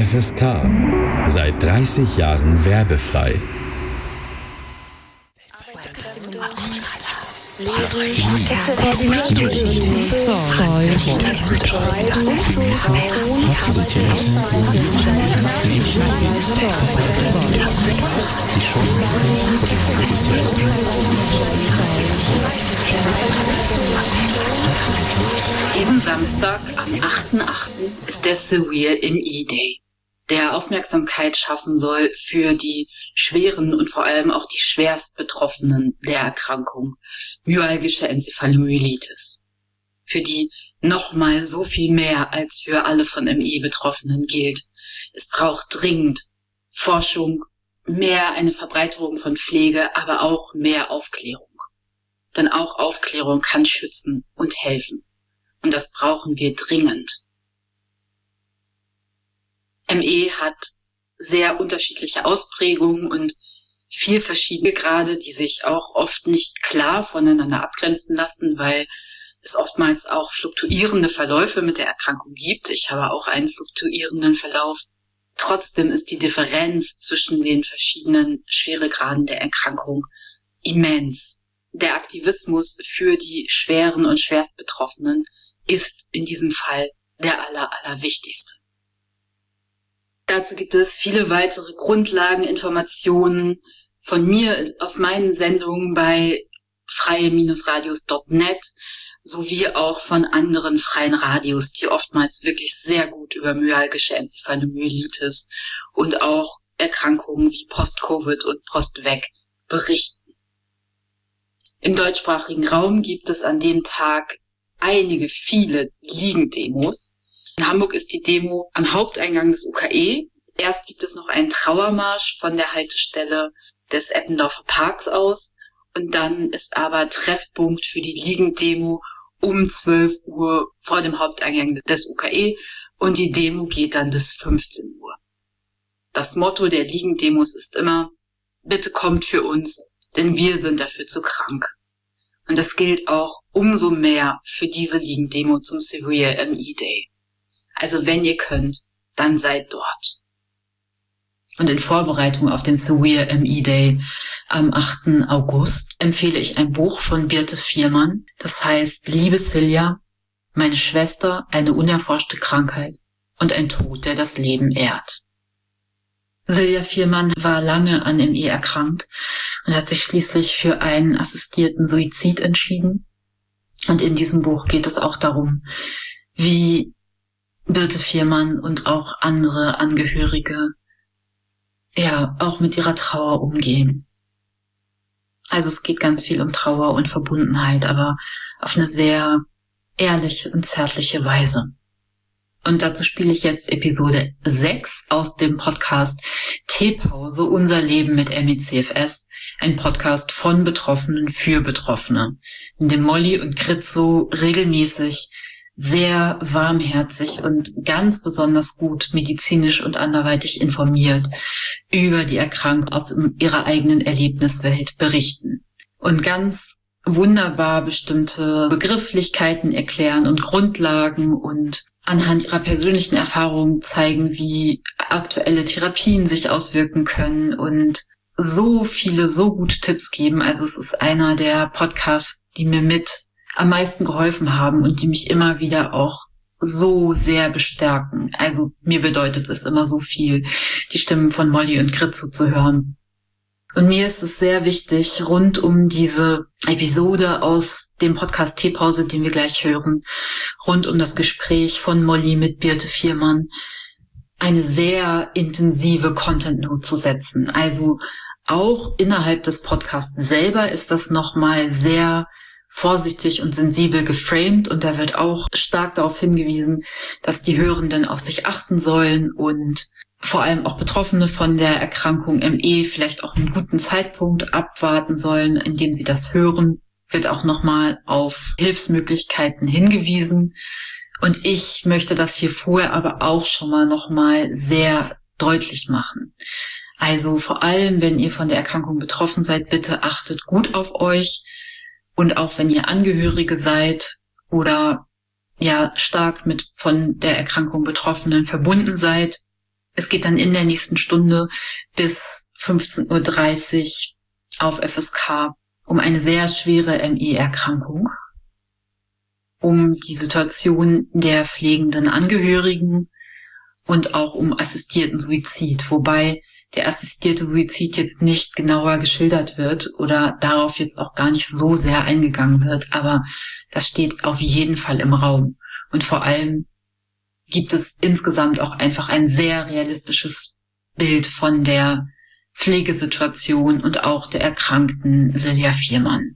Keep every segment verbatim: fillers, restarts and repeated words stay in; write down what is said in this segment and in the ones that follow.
F S K. Seit dreißig Jahren werbefrei. Diesen Samstag, am achten achten ist der Severe M E Day, der Aufmerksamkeit schaffen soll für die schweren und vor allem auch die schwerst Betroffenen der Erkrankung myalgische Enzephalomyelitis, für die nochmal so viel mehr als für alle von M E Betroffenen gilt. Es braucht dringend Forschung, mehr eine Verbreiterung von Pflege, aber auch mehr Aufklärung. Denn auch Aufklärung kann schützen und helfen. Und das brauchen wir dringend. M E hat sehr unterschiedliche Ausprägungen und viel verschiedene Grade, die sich auch oft nicht klar voneinander abgrenzen lassen, weil es oftmals auch fluktuierende Verläufe mit der Erkrankung gibt. Ich habe auch einen fluktuierenden Verlauf. Trotzdem ist die Differenz zwischen den verschiedenen Schweregraden der Erkrankung immens. Der Aktivismus für die schweren und schwerst Betroffenen ist in diesem Fall der aller, allerwichtigste. Dazu gibt es viele weitere Grundlagen, Informationen von mir aus meinen Sendungen bei freie Radios Punkt net sowie auch von anderen freien Radios, die oftmals wirklich sehr gut über myalgische Enzephalomyelitis und auch Erkrankungen wie Post-Covid und Post-Vac berichten. Im deutschsprachigen Raum gibt es an dem Tag einige, viele Liegendemos. In Hamburg ist die Demo am Haupteingang des U K E. Erst gibt es noch einen Trauermarsch von der Haltestelle des Eppendorfer Parks aus. Und dann ist aber Treffpunkt für die Liegendemo um zwölf Uhr vor dem Haupteingang des U K E. Und die Demo geht dann bis fünfzehn Uhr. Das Motto der Liegendemos ist immer: Bitte kommt für uns, denn wir sind dafür zu krank. Und das gilt auch umso mehr für diese Liegendemo zum Severe M E Day. Also wenn ihr könnt, dann seid dort. Und in Vorbereitung auf den Severe M E Day am achten August empfehle ich ein Buch von Birte Viermann. Das heißt Liebe Silja, meine Schwester, eine unerforschte Krankheit und ein Tod, der das Leben ehrt. Silja Viermann war lange an M E erkrankt und hat sich schließlich für einen assistierten Suizid entschieden. Und in diesem Buch geht es auch darum, wie Birte Viermann und auch andere Angehörige ja auch mit ihrer Trauer umgehen. Also es geht ganz viel um Trauer und Verbundenheit, aber auf eine sehr ehrliche und zärtliche Weise. Und dazu spiele ich jetzt Episode sechs aus dem Podcast Teepause, unser Leben mit M E C F S, ein Podcast von Betroffenen für Betroffene, in dem Molly und Kritzo regelmäßig sehr warmherzig und ganz besonders gut medizinisch und anderweitig informiert über die Erkrankung aus ihrer eigenen Erlebniswelt berichten und ganz wunderbar bestimmte Begrifflichkeiten erklären und Grundlagen und anhand ihrer persönlichen Erfahrungen zeigen, wie aktuelle Therapien sich auswirken können und so viele, so gute Tipps geben. Also es ist einer der Podcasts, die mir mit am meisten geholfen haben und die mich immer wieder auch so sehr bestärken. Also mir bedeutet es immer so viel, die Stimmen von Molly und Kritzo zu hören. Und mir ist es sehr wichtig, rund um diese Episode aus dem Podcast Teepause, den wir gleich hören, rund um das Gespräch von Molly mit Birte Viermann, eine sehr intensive Content Note zu setzen. Also auch innerhalb des Podcasts selber ist das nochmal sehr vorsichtig und sensibel geframed und da wird auch stark darauf hingewiesen, dass die Hörenden auf sich achten sollen und vor allem auch Betroffene von der Erkrankung M E vielleicht auch einen guten Zeitpunkt abwarten sollen, indem sie das hören, wird auch nochmal auf Hilfsmöglichkeiten hingewiesen. Und ich möchte das hier vorher aber auch schon mal nochmal sehr deutlich machen. Also vor allem, wenn ihr von der Erkrankung betroffen seid, bitte achtet gut auf euch. Und auch wenn ihr Angehörige seid oder ja stark mit von der Erkrankung Betroffenen verbunden seid, Es geht dann in der nächsten Stunde bis fünfzehn Uhr dreißig auf F S K um eine sehr schwere M E-Erkrankung, um die Situation der pflegenden Angehörigen und auch um assistierten Suizid, wobei der assistierte Suizid jetzt nicht genauer geschildert wird oder darauf jetzt auch gar nicht so sehr eingegangen wird, aber das steht auf jeden Fall im Raum. Und vor allem gibt es insgesamt auch einfach ein sehr realistisches Bild von der Pflegesituation und auch der erkrankten Silja Viermann.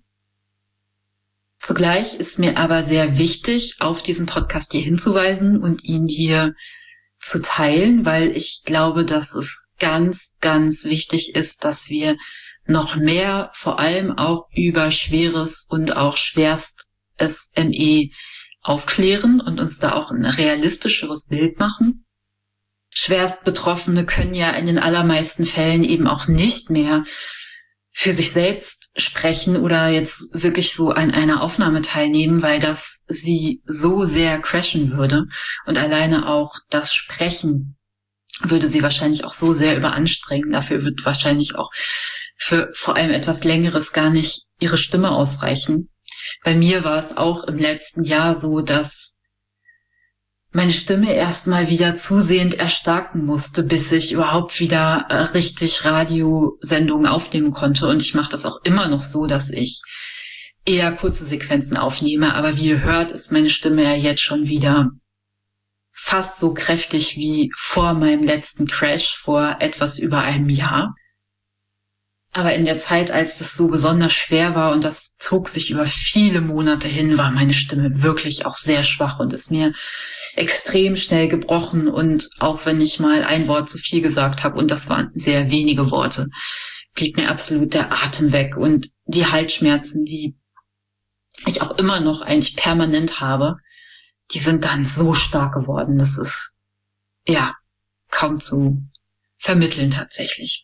Zugleich ist mir aber sehr wichtig, auf diesen Podcast hier hinzuweisen und ihn hier zu teilen, weil ich glaube, dass es ganz, ganz wichtig ist, dass wir noch mehr, vor allem auch über schweres und auch schwerstes M E aufklären und uns da auch ein realistischeres Bild machen. Schwerst Betroffene können ja in den allermeisten Fällen eben auch nicht mehr für sich selbst sprechen oder jetzt wirklich so an einer Aufnahme teilnehmen, weil das sie so sehr crashen würde. Und alleine auch das Sprechen würde sie wahrscheinlich auch so sehr überanstrengen. Dafür wird wahrscheinlich auch für vor allem etwas Längeres gar nicht ihre Stimme ausreichen. Bei mir war es auch im letzten Jahr so, dass meine Stimme erstmal wieder zusehend erstarken musste, bis ich überhaupt wieder äh, richtig Radiosendungen aufnehmen konnte. Und ich mache das auch immer noch so, dass ich eher kurze Sequenzen aufnehme. Aber wie ihr hört, ist meine Stimme ja jetzt schon wieder fast so kräftig wie vor meinem letzten Crash vor etwas über einem Jahr. Aber in der Zeit, als das so besonders schwer war und das zog sich über viele Monate hin, war meine Stimme wirklich auch sehr schwach und ist mir extrem schnell gebrochen. Und auch wenn ich mal ein Wort zu viel gesagt habe, und das waren sehr wenige Worte, blieb mir absolut der Atem weg. Und die Halsschmerzen, die ich auch immer noch eigentlich permanent habe, die sind dann so stark geworden. Das ist, ja, kaum zu vermitteln tatsächlich.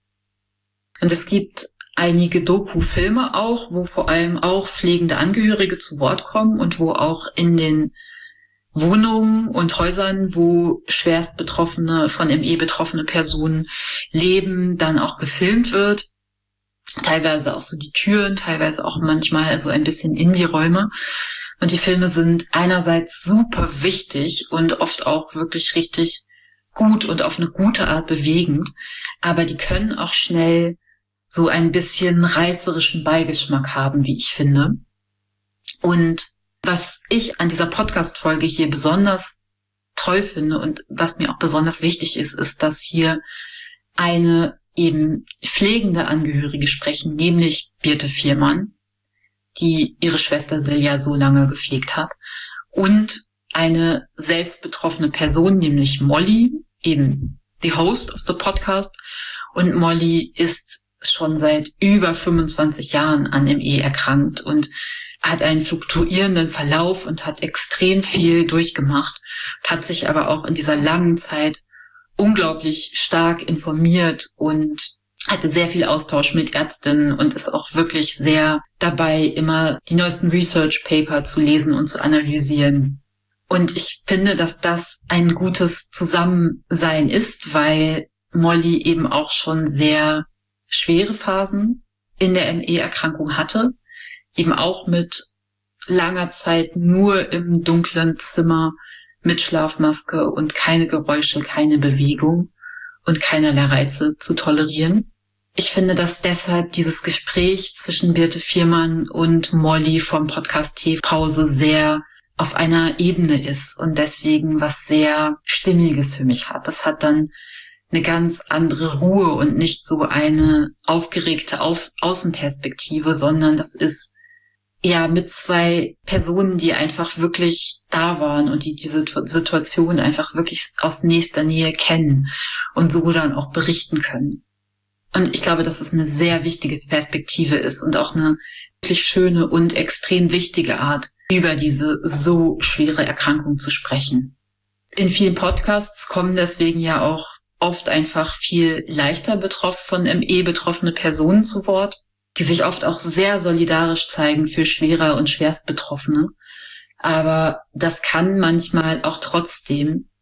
Und es gibt einige Doku-Filme auch, wo vor allem auch pflegende Angehörige zu Wort kommen und wo auch in den Wohnungen und Häusern, wo schwerst betroffene, von M E betroffene Personen leben, dann auch gefilmt wird. Teilweise auch so die Türen, teilweise auch manchmal so ein bisschen in die Räume. Und die Filme sind einerseits super wichtig und oft auch wirklich richtig gut und auf eine gute Art bewegend, aber die können auch schnell so ein bisschen reißerischen Beigeschmack haben, wie ich finde. Und was ich an dieser Podcast-Folge hier besonders toll finde und was mir auch besonders wichtig ist, ist, dass hier eine eben pflegende Angehörige sprechen, nämlich Birte Viermann, die ihre Schwester Silja so lange gepflegt hat, und eine selbst betroffene Person, nämlich Molly, eben die Host of the Podcast. Und Molly ist schon seit über fünfundzwanzig Jahren an M E erkrankt und hat einen fluktuierenden Verlauf und hat extrem viel durchgemacht, hat sich aber auch in dieser langen Zeit unglaublich stark informiert und hatte sehr viel Austausch mit Ärztinnen und ist auch wirklich sehr dabei, immer die neuesten Research Paper zu lesen und zu analysieren. Und ich finde, dass das ein gutes Zusammensein ist, weil Molly eben auch schon sehr schwere Phasen in der M E-Erkrankung hatte, eben auch mit langer Zeit nur im dunklen Zimmer mit Schlafmaske und keine Geräusche, keine Bewegung und keinerlei Reize zu tolerieren. Ich finde, dass deshalb dieses Gespräch zwischen Birte Viermann und Molly vom Podcast Teepause sehr auf einer Ebene ist und deswegen was sehr Stimmiges für mich hat. Das hat dann eine ganz andere Ruhe und nicht so eine aufgeregte Au- Außenperspektive, sondern das ist ja mit zwei Personen, die einfach wirklich da waren und die diese Situation einfach wirklich aus nächster Nähe kennen und so dann auch berichten können. Und ich glaube, dass es eine sehr wichtige Perspektive ist und auch eine wirklich schöne und extrem wichtige Art, über diese so schwere Erkrankung zu sprechen. In vielen Podcasts kommen deswegen ja auch oft einfach viel leichter betroffen von M E betroffene Personen zu Wort, die sich oft auch sehr solidarisch zeigen für schwerer und schwerst Betroffene. Aber das kann manchmal auch trotzdem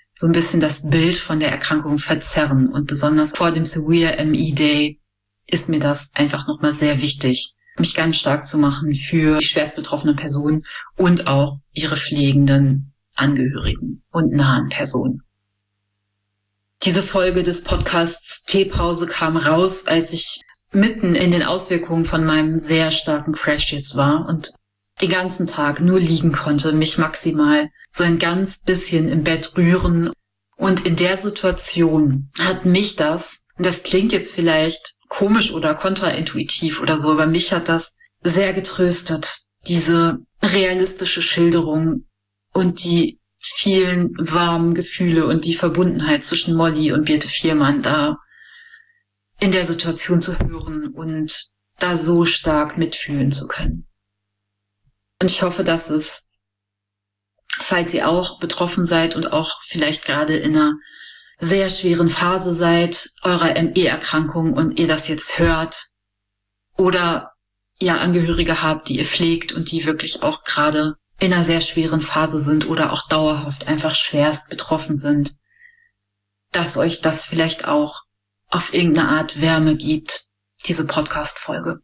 so ein bisschen das Bild von der Erkrankung verzerren. Und besonders vor dem Severe M E Day ist mir das einfach nochmal sehr wichtig, mich ganz stark zu machen für die schwerst betroffenen Personen und auch ihre pflegenden Angehörigen und nahen Personen. Diese Folge des Podcasts Teepause kam raus, als ich mitten in den Auswirkungen von meinem sehr starken Crash jetzt war und den ganzen Tag nur liegen konnte, mich maximal so ein ganz bisschen im Bett rühren. Und in der Situation hat mich das, und das klingt jetzt vielleicht komisch oder kontraintuitiv oder so, aber mich hat das sehr getröstet, diese realistische Schilderung und die vielen warmen Gefühle und die Verbundenheit zwischen Molly und Birte Viermann da in der Situation zu hören und da so stark mitfühlen zu können. Und ich hoffe, dass es, falls ihr auch betroffen seid und auch vielleicht gerade in einer sehr schweren Phase seid eurer M E-Erkrankung und ihr das jetzt hört oder ihr Angehörige habt, die ihr pflegt und die wirklich auch gerade in einer sehr schweren Phase sind oder auch dauerhaft einfach schwerst betroffen sind, dass euch das vielleicht auch auf irgendeine Art Wärme gibt, diese Podcast-Folge.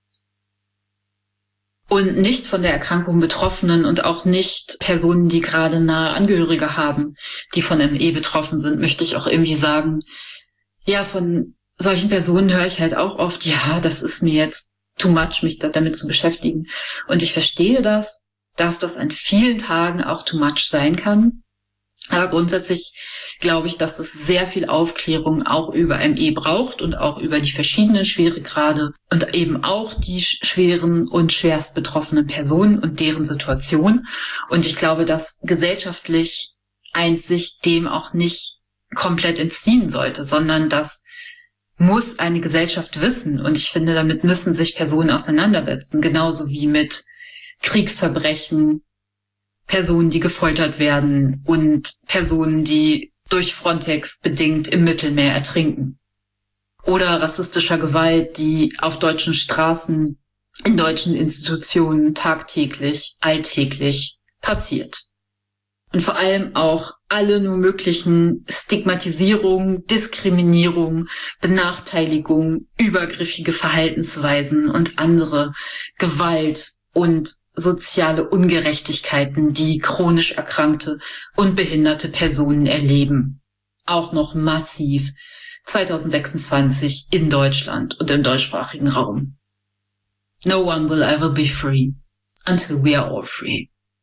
Und nicht von der Erkrankung Betroffenen und auch nicht Personen, die gerade nahe Angehörige haben, die von M E betroffen sind, möchte ich auch irgendwie sagen, ja, von solchen Personen höre ich halt auch oft, ja, das ist mir jetzt too much, mich damit zu beschäftigen. Und ich verstehe das, dass das an vielen Tagen auch too much sein kann. Aber grundsätzlich glaube ich, dass es sehr viel Aufklärung auch über M E braucht und auch über die verschiedenen Schweregrade und eben auch die schweren und schwerst betroffenen Personen und deren Situation. Und ich glaube, dass gesellschaftlich eins sich dem auch nicht komplett entziehen sollte, sondern das muss eine Gesellschaft wissen. Und ich finde, damit müssen sich Personen auseinandersetzen, genauso wie mit Kriegsverbrechen, Personen, die gefoltert werden und Personen, die durch Frontex bedingt im Mittelmeer ertrinken. Oder rassistischer Gewalt, die auf deutschen Straßen, in deutschen Institutionen tagtäglich, alltäglich passiert. Und vor allem auch alle nur möglichen Stigmatisierung, Diskriminierung, Benachteiligung, übergriffige Verhaltensweisen und andere Gewalt und soziale Ungerechtigkeiten, die chronisch erkrankte und behinderte Personen erleben. Auch noch massiv zwanzig sechsundzwanzig in Deutschland und im deutschsprachigen Raum. No one will ever be free until we are all free.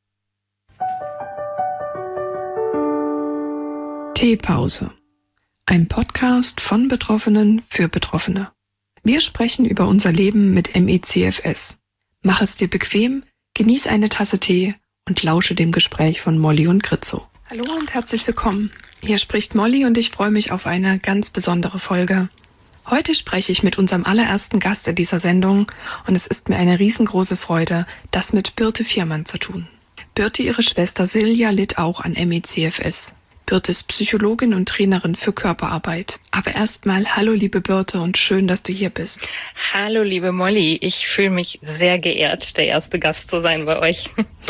Teepause. Ein Podcast von Betroffenen für Betroffene. Wir sprechen über unser Leben mit M E C F S. Mach es dir bequem, genieß eine Tasse Tee und lausche dem Gespräch von Molly und Gritzo. Hallo und herzlich willkommen. Hier spricht Molly und ich freue mich auf eine ganz besondere Folge. Heute spreche ich mit unserem allerersten Gast in dieser Sendung und es ist mir eine riesengroße Freude, das mit Birte Viermann zu tun. Birte, ihre Schwester Silja, litt auch an M E C F S. Birte ist Psychologin und Trainerin für Körperarbeit. Aber erstmal hallo liebe Birte und schön, dass du hier bist. Hallo liebe Molly, ich fühle mich sehr geehrt, der erste Gast zu sein bei euch.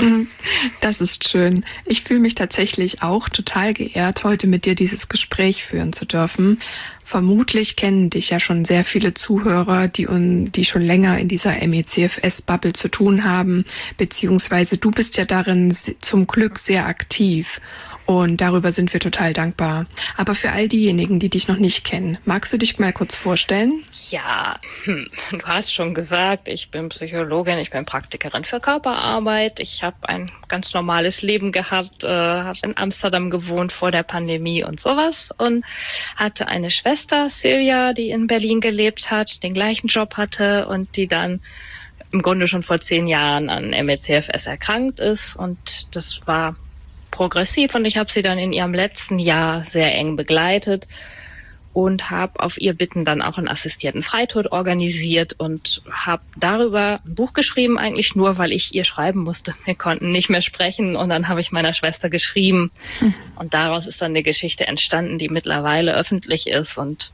Das ist schön. Ich fühle mich tatsächlich auch total geehrt, heute mit dir dieses Gespräch führen zu dürfen. Vermutlich kennen dich ja schon sehr viele Zuhörer, die, die schon länger in dieser M E C F S-Bubble zu tun haben, beziehungsweise du bist ja darin zum Glück sehr aktiv. Und darüber sind wir total dankbar. Aber für all diejenigen, die dich noch nicht kennen, magst du dich mal kurz vorstellen? Ja, hm, du hast schon gesagt, ich bin Psychologin, ich bin Praktikerin für Körperarbeit. Ich habe ein ganz normales Leben gehabt, äh, habe in Amsterdam gewohnt vor der Pandemie und sowas und hatte eine Schwester, Silja, die in Berlin gelebt hat, den gleichen Job hatte und die dann im Grunde schon vor zehn Jahren an M E C F S erkrankt ist. Und das war progressiv und ich habe sie dann in ihrem letzten Jahr sehr eng begleitet und habe auf ihr Bitten dann auch einen assistierten Freitod organisiert und habe darüber ein Buch geschrieben, eigentlich nur, weil ich ihr schreiben musste. Wir konnten nicht mehr sprechen und dann habe ich meiner Schwester geschrieben mhm. und daraus ist dann eine Geschichte entstanden, die mittlerweile öffentlich ist und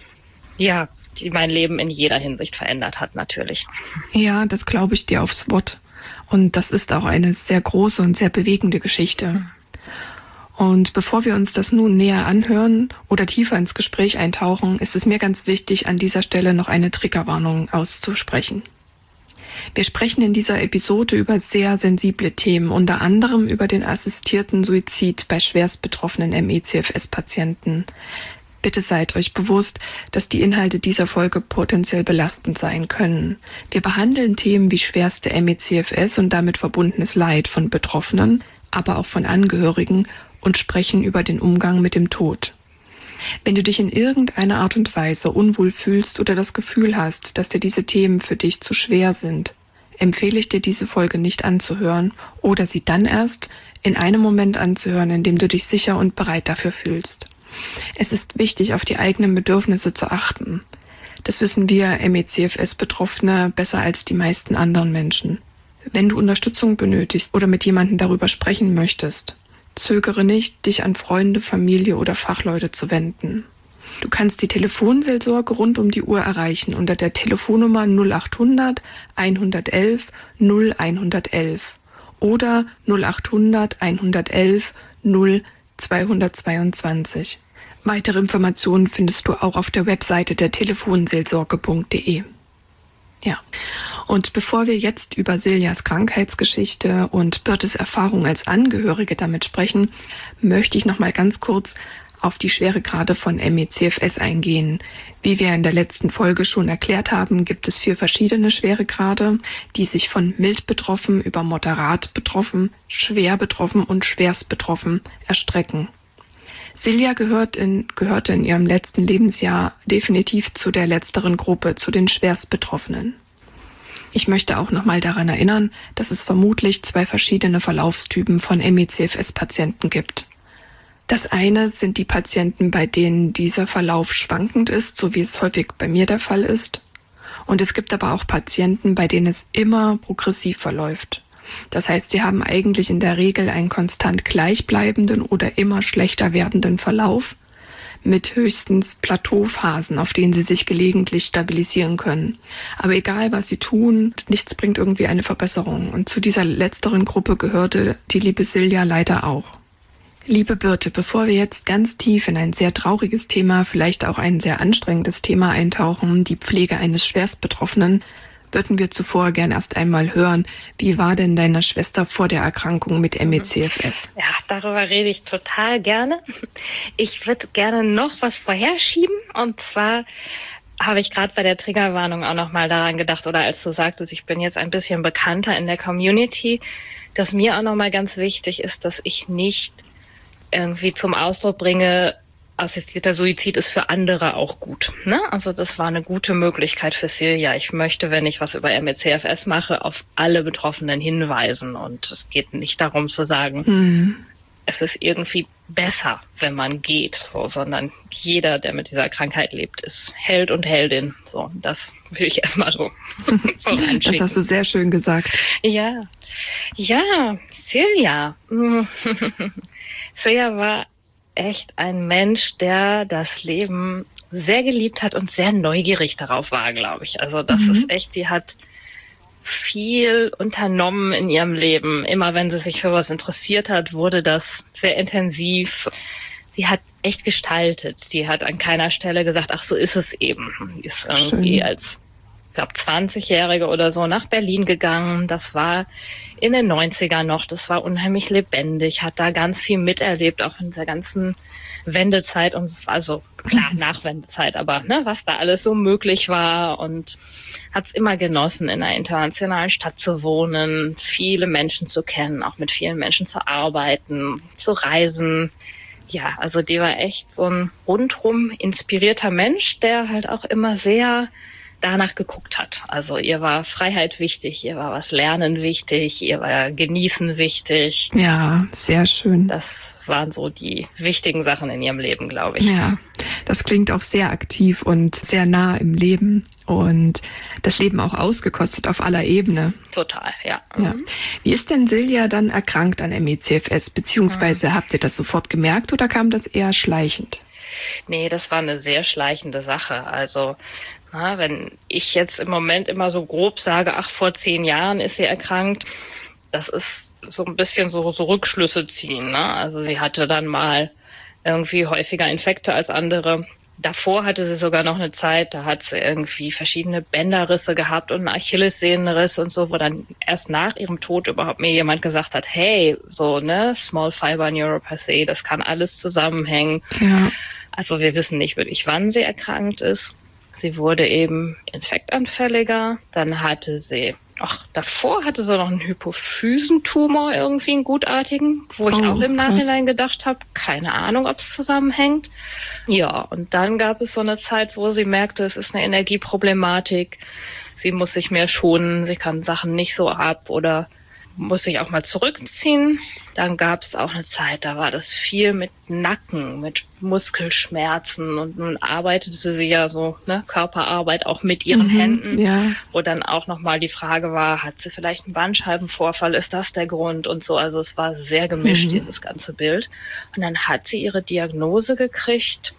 ja, die mein Leben in jeder Hinsicht verändert hat natürlich. Ja, das glaube ich dir aufs Wort. Und das ist auch eine sehr große und sehr bewegende Geschichte. Und bevor wir uns das nun näher anhören oder tiefer ins Gespräch eintauchen, ist es mir ganz wichtig, an dieser Stelle noch eine Triggerwarnung auszusprechen. Wir sprechen in dieser Episode über sehr sensible Themen, unter anderem über den assistierten Suizid bei schwerst betroffenen M E C F S-Patienten. Bitte seid euch bewusst, dass die Inhalte dieser Folge potenziell belastend sein können. Wir behandeln Themen wie schwerste M E C F S und damit verbundenes Leid von Betroffenen, aber auch von Angehörigen und sprechen über den Umgang mit dem Tod. Wenn du dich in irgendeiner Art und Weise unwohl fühlst oder das Gefühl hast, dass dir diese Themen für dich zu schwer sind, empfehle ich dir, diese Folge nicht anzuhören oder sie dann erst in einem Moment anzuhören, in dem du dich sicher und bereit dafür fühlst. Es ist wichtig, auf die eigenen Bedürfnisse zu achten. Das wissen wir M E C F S-Betroffene besser als die meisten anderen Menschen. Wenn du Unterstützung benötigst oder mit jemandem darüber sprechen möchtest, zögere nicht, dich an Freunde, Familie oder Fachleute zu wenden. Du kannst die Telefonseelsorge rund um die Uhr erreichen unter der Telefonnummer null acht hundert, hundertelf, null hundertelf oder null acht hundert, hundertelf, null zweihundertzweiundzwanzig. Weitere Informationen findest du auch auf der Webseite der telefonseelsorge punkt de. Ja, und bevor wir jetzt über Siljas Krankheitsgeschichte und Birtes Erfahrung als Angehörige damit sprechen, möchte ich noch mal ganz kurz auf die Schweregrade von M E C F S eingehen. Wie wir in der letzten Folge schon erklärt haben, gibt es vier verschiedene Schweregrade, die sich von mild betroffen über moderat betroffen, schwer betroffen und schwerst betroffen erstrecken. Silja gehört in, gehörte in ihrem letzten Lebensjahr definitiv zu der letzteren Gruppe, zu den schwerst Betroffenen. Ich möchte auch nochmal daran erinnern, dass es vermutlich zwei verschiedene Verlaufstypen von M E C F S-Patienten gibt. Das eine sind die Patienten, bei denen dieser Verlauf schwankend ist, so wie es häufig bei mir der Fall ist. Und es gibt aber auch Patienten, bei denen es immer progressiv verläuft. Das heißt, sie haben eigentlich in der Regel einen konstant gleichbleibenden oder immer schlechter werdenden Verlauf mit höchstens Plateauphasen, auf denen sie sich gelegentlich stabilisieren können. Aber egal, was sie tun, nichts bringt irgendwie eine Verbesserung. Und zu dieser letzteren Gruppe gehörte die liebe Silja leider auch. Liebe Birte, bevor wir jetzt ganz tief in ein sehr trauriges Thema, vielleicht auch ein sehr anstrengendes Thema eintauchen, die Pflege eines Schwerstbetroffenen, würden wir zuvor gern erst einmal hören, wie war denn deine Schwester vor der Erkrankung mit M E C F S? Ja, darüber rede ich total gerne. Ich würde gerne noch was vorherschieben. Und zwar habe ich gerade bei der Triggerwarnung auch noch mal daran gedacht, oder als du sagtest, ich bin jetzt ein bisschen bekannter in der Community, dass mir auch noch mal ganz wichtig ist, dass ich nicht irgendwie zum Ausdruck bringe, assistierter Suizid ist für andere auch gut. Ne? Also das war eine gute Möglichkeit für Silja. Ich möchte, wenn ich was über M E C F S mache, auf alle Betroffenen hinweisen. Und es geht nicht darum zu sagen, mhm. es ist irgendwie besser, wenn man geht, so, sondern jeder, der mit dieser Krankheit lebt, ist Held und Heldin. So, das will ich erstmal so, so reinschicken. Das hast du sehr schön gesagt. Ja, ja, Silja. Silja war echt ein Mensch, der das Leben sehr geliebt hat und sehr neugierig darauf war, glaube ich. Also das mhm. ist echt, sie hat viel unternommen in ihrem Leben. Immer wenn sie sich für was interessiert hat, wurde das sehr intensiv. Sie hat echt gestaltet. Die hat an keiner Stelle gesagt, ach, so ist es eben. Die ist irgendwie Schön. als, ich glaube, zwanzigjährige oder so nach Berlin gegangen. Das war in den neunzigern noch. Das war unheimlich lebendig, hat da ganz viel miterlebt, auch in dieser ganzen Wendezeit und also klar, Nachwendezeit, aber ne, was da alles so möglich war und hat es immer genossen, in einer internationalen Stadt zu wohnen, viele Menschen zu kennen, auch mit vielen Menschen zu arbeiten, zu reisen. Ja, also die war echt so ein rundrum inspirierter Mensch, der halt auch immer sehr danach geguckt hat. Also ihr war Freiheit wichtig, ihr war was Lernen wichtig, ihr war Genießen wichtig. Ja, sehr schön. Das waren so die wichtigen Sachen in ihrem Leben, glaube ich. Ja, das klingt auch sehr aktiv und sehr nah im Leben und das Leben auch ausgekostet auf aller Ebene. Total, ja. ja. Wie ist denn Silja dann erkrankt an M E C F S? Beziehungsweise mhm. habt ihr das sofort gemerkt oder kam das eher schleichend? Nee, das war eine sehr schleichende Sache. Also na, wenn ich jetzt im Moment immer so grob sage, ach, vor zehn Jahren ist sie erkrankt, das ist so ein bisschen so, so Rückschlüsse ziehen, ne? Also sie hatte dann mal irgendwie häufiger Infekte als andere. Davor hatte sie sogar noch eine Zeit, da hat sie irgendwie verschiedene Bänderrisse gehabt und einen Achillessehnenriss und so, wo dann erst nach ihrem Tod überhaupt mir jemand gesagt hat, hey, so, ne, Small Fiber Neuropathy, das kann alles zusammenhängen. Ja. Also wir wissen nicht wirklich, wann sie erkrankt ist. Sie wurde eben infektanfälliger. Dann hatte sie, ach, davor hatte sie noch einen Hypophysentumor, irgendwie einen gutartigen, wo ich Oh, auch im krass. Nachhinein gedacht habe, keine Ahnung, ob es zusammenhängt. Ja, und dann gab es so eine Zeit, wo sie merkte, es ist eine Energieproblematik. Sie muss sich mehr schonen, sie kann Sachen nicht so ab oder muss sich auch mal zurückziehen. Dann gab es auch eine Zeit, da war das viel mit Nacken, mit Muskelschmerzen und nun arbeitete sie ja so, ne, Körperarbeit auch mit ihren Mhm, Händen, ja. wo dann auch nochmal die Frage war, hat sie vielleicht einen Bandscheibenvorfall, ist das der Grund und so. Also es war sehr gemischt, Mhm. dieses ganze Bild. Und dann hat sie ihre Diagnose gekriegt.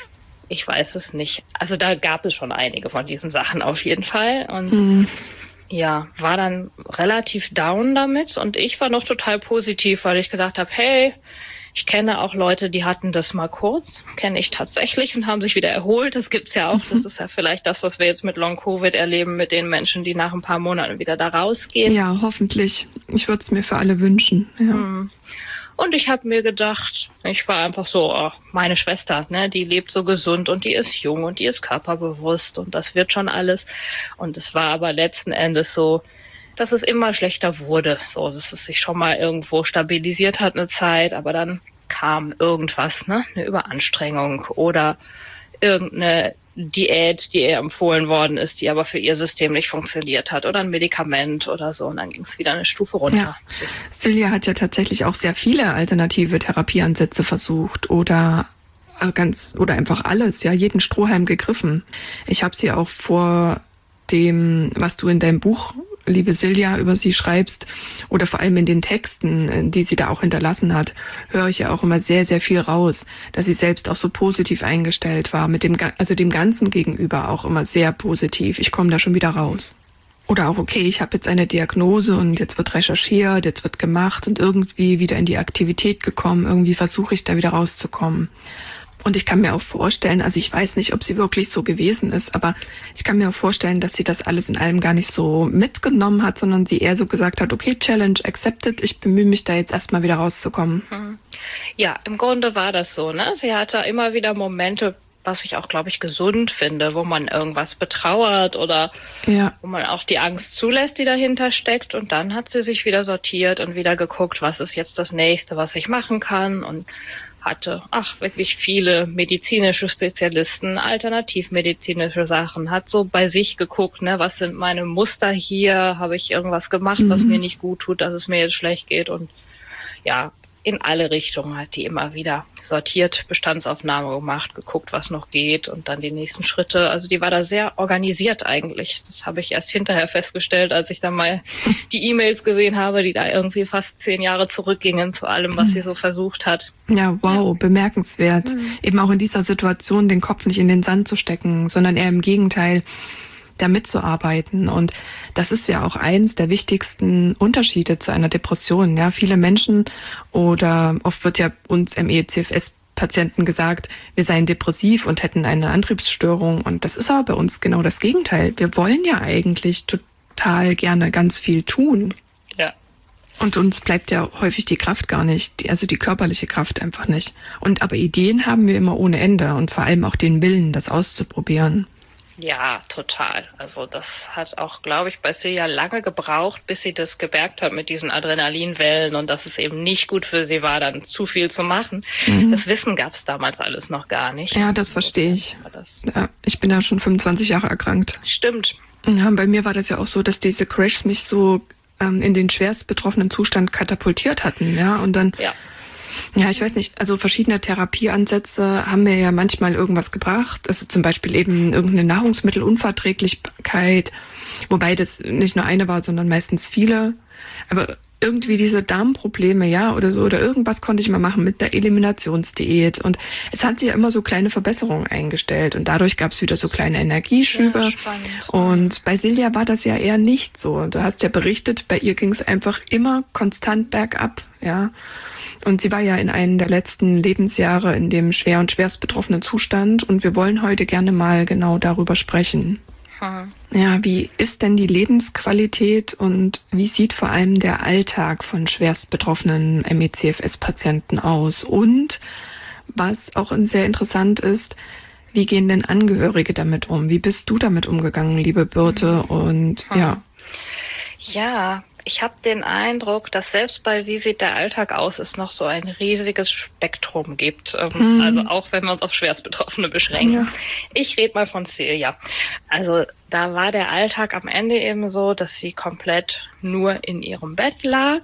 Ich weiß es nicht. Also da gab es schon einige von diesen Sachen auf jeden Fall. Und Mhm. ja, war dann relativ down damit und ich war noch total positiv, weil ich gedacht habe, hey, ich kenne auch Leute, die hatten das mal kurz, kenne ich tatsächlich und haben sich wieder erholt. Das gibt's ja auch. Das ist ja vielleicht das, was wir jetzt mit Long-Covid erleben, mit den Menschen, die nach ein paar Monaten wieder da rausgehen. Ja, hoffentlich. Ich würde es mir für alle wünschen. Ja. Mhm. Und ich habe mir gedacht, ich war einfach so, oh, meine Schwester, ne, die lebt so gesund und die ist jung und die ist körperbewusst und das wird schon alles. Und es war aber letzten Endes so, dass es immer schlechter wurde, so, dass es sich schon mal irgendwo stabilisiert hat eine Zeit, aber dann kam irgendwas, ne, eine Überanstrengung oder irgendeine Diät, die ihr empfohlen worden ist, die aber für ihr System nicht funktioniert hat oder ein Medikament oder so und dann ging es wieder eine Stufe runter. Ja. Silja hat ja tatsächlich auch sehr viele alternative Therapieansätze versucht oder äh, ganz oder einfach alles, ja, jeden Strohhalm gegriffen. Ich habe sie auch vor dem, was du in deinem Buch, liebe Silja, über sie schreibst oder vor allem in den Texten, die sie da auch hinterlassen hat, höre ich ja auch immer sehr, sehr viel raus, dass sie selbst auch so positiv eingestellt war, mit dem, also dem Ganzen gegenüber auch immer sehr positiv. Ich komme da schon wieder raus. Oder auch, okay, ich habe jetzt eine Diagnose und jetzt wird recherchiert, jetzt wird gemacht und irgendwie wieder in die Aktivität gekommen, irgendwie versuche ich da wieder rauszukommen. Und ich kann mir auch vorstellen, also ich weiß nicht, ob sie wirklich so gewesen ist, aber ich kann mir auch vorstellen, dass sie das alles in allem gar nicht so mitgenommen hat, sondern sie eher so gesagt hat, okay, Challenge accepted, ich bemühe mich da jetzt erstmal wieder rauszukommen. Ja, im Grunde war das so, ne? Sie hatte immer wieder Momente, was ich auch, glaube ich, gesund finde, wo man irgendwas betrauert oder Ja. wo man auch die Angst zulässt, die dahinter steckt. Und dann hat sie sich wieder sortiert und wieder geguckt, was ist jetzt das Nächste, was ich machen kann und hatte, ach, wirklich viele medizinische Spezialisten, alternativmedizinische Sachen, hat so bei sich geguckt, ne, was sind meine Muster hier, habe ich irgendwas gemacht, was Mhm. mir nicht gut tut, dass es mir jetzt schlecht geht und ja, in alle Richtungen hat die immer wieder sortiert, Bestandsaufnahme gemacht, geguckt, was noch geht und dann die nächsten Schritte. Also die war da sehr organisiert eigentlich. Das habe ich erst hinterher festgestellt, als ich dann mal die E-Mails gesehen habe, die da irgendwie fast zehn Jahre zurückgingen zu allem, was sie so versucht hat. Ja, wow, bemerkenswert. Eben auch in dieser Situation den Kopf nicht in den Sand zu stecken, sondern eher im Gegenteil, da mitzuarbeiten. Und das ist ja auch eins der wichtigsten Unterschiede zu einer Depression. Ja, viele Menschen oder oft wird ja uns M E C F S-Patienten gesagt, wir seien depressiv und hätten eine Antriebsstörung. Und das ist aber bei uns genau das Gegenteil. Wir wollen ja eigentlich total gerne ganz viel tun. Ja. Und uns bleibt ja häufig die Kraft gar nicht, die- also die körperliche Kraft einfach nicht. Und aber Ideen haben wir immer ohne Ende und vor allem auch den Willen, das auszuprobieren. Ja, total. Also das hat auch, glaube ich, bei Silja lange gebraucht, bis sie das gemerkt hat mit diesen Adrenalinwellen und dass es eben nicht gut für sie war, dann zu viel zu machen. Mhm. Das Wissen gab es damals alles noch gar nicht. Ja, das verstehe ich. Aber das Ja, ich bin ja schon fünfundzwanzig Jahre erkrankt. stimmt. Ja, bei mir war das ja auch so, dass diese Crashs mich so ähm, in den schwerst betroffenen Zustand katapultiert hatten. Ja, und dann, Ja. ja, ich weiß nicht, also verschiedene Therapieansätze haben mir ja manchmal irgendwas gebracht. Also zum Beispiel eben irgendeine Nahrungsmittelunverträglichkeit, wobei das nicht nur eine war, sondern meistens viele. Aber irgendwie diese Darmprobleme, ja, oder so, oder irgendwas konnte ich mal machen mit einer Eliminationsdiät. Und es hat sich ja immer so kleine Verbesserungen eingestellt und dadurch gab es wieder so kleine Energieschübe. Ja, spannend. Und bei Silvia war das ja eher nicht so. Du hast ja berichtet, bei ihr ging es einfach immer konstant bergab, ja. Und sie war ja in einem der letzten Lebensjahre in dem schwer und schwerst betroffenen Zustand und wir wollen heute gerne mal genau darüber sprechen. Hm. Ja, wie ist denn die Lebensqualität und wie sieht vor allem der Alltag von schwerst betroffenen M E C F S-Patienten aus? Und was auch sehr interessant ist, wie gehen denn Angehörige damit um? Wie bist du damit umgegangen, liebe Birte? Und hm. ja. Ja, ich habe den Eindruck, dass selbst bei Wie sieht der Alltag aus, es noch so ein riesiges Spektrum gibt. Ähm, hm. Also auch wenn wir uns auf Schwerstbetroffene beschränken. Ja. Ich rede mal von Celia. Also da war der Alltag am Ende eben so, dass sie komplett nur in ihrem Bett lag,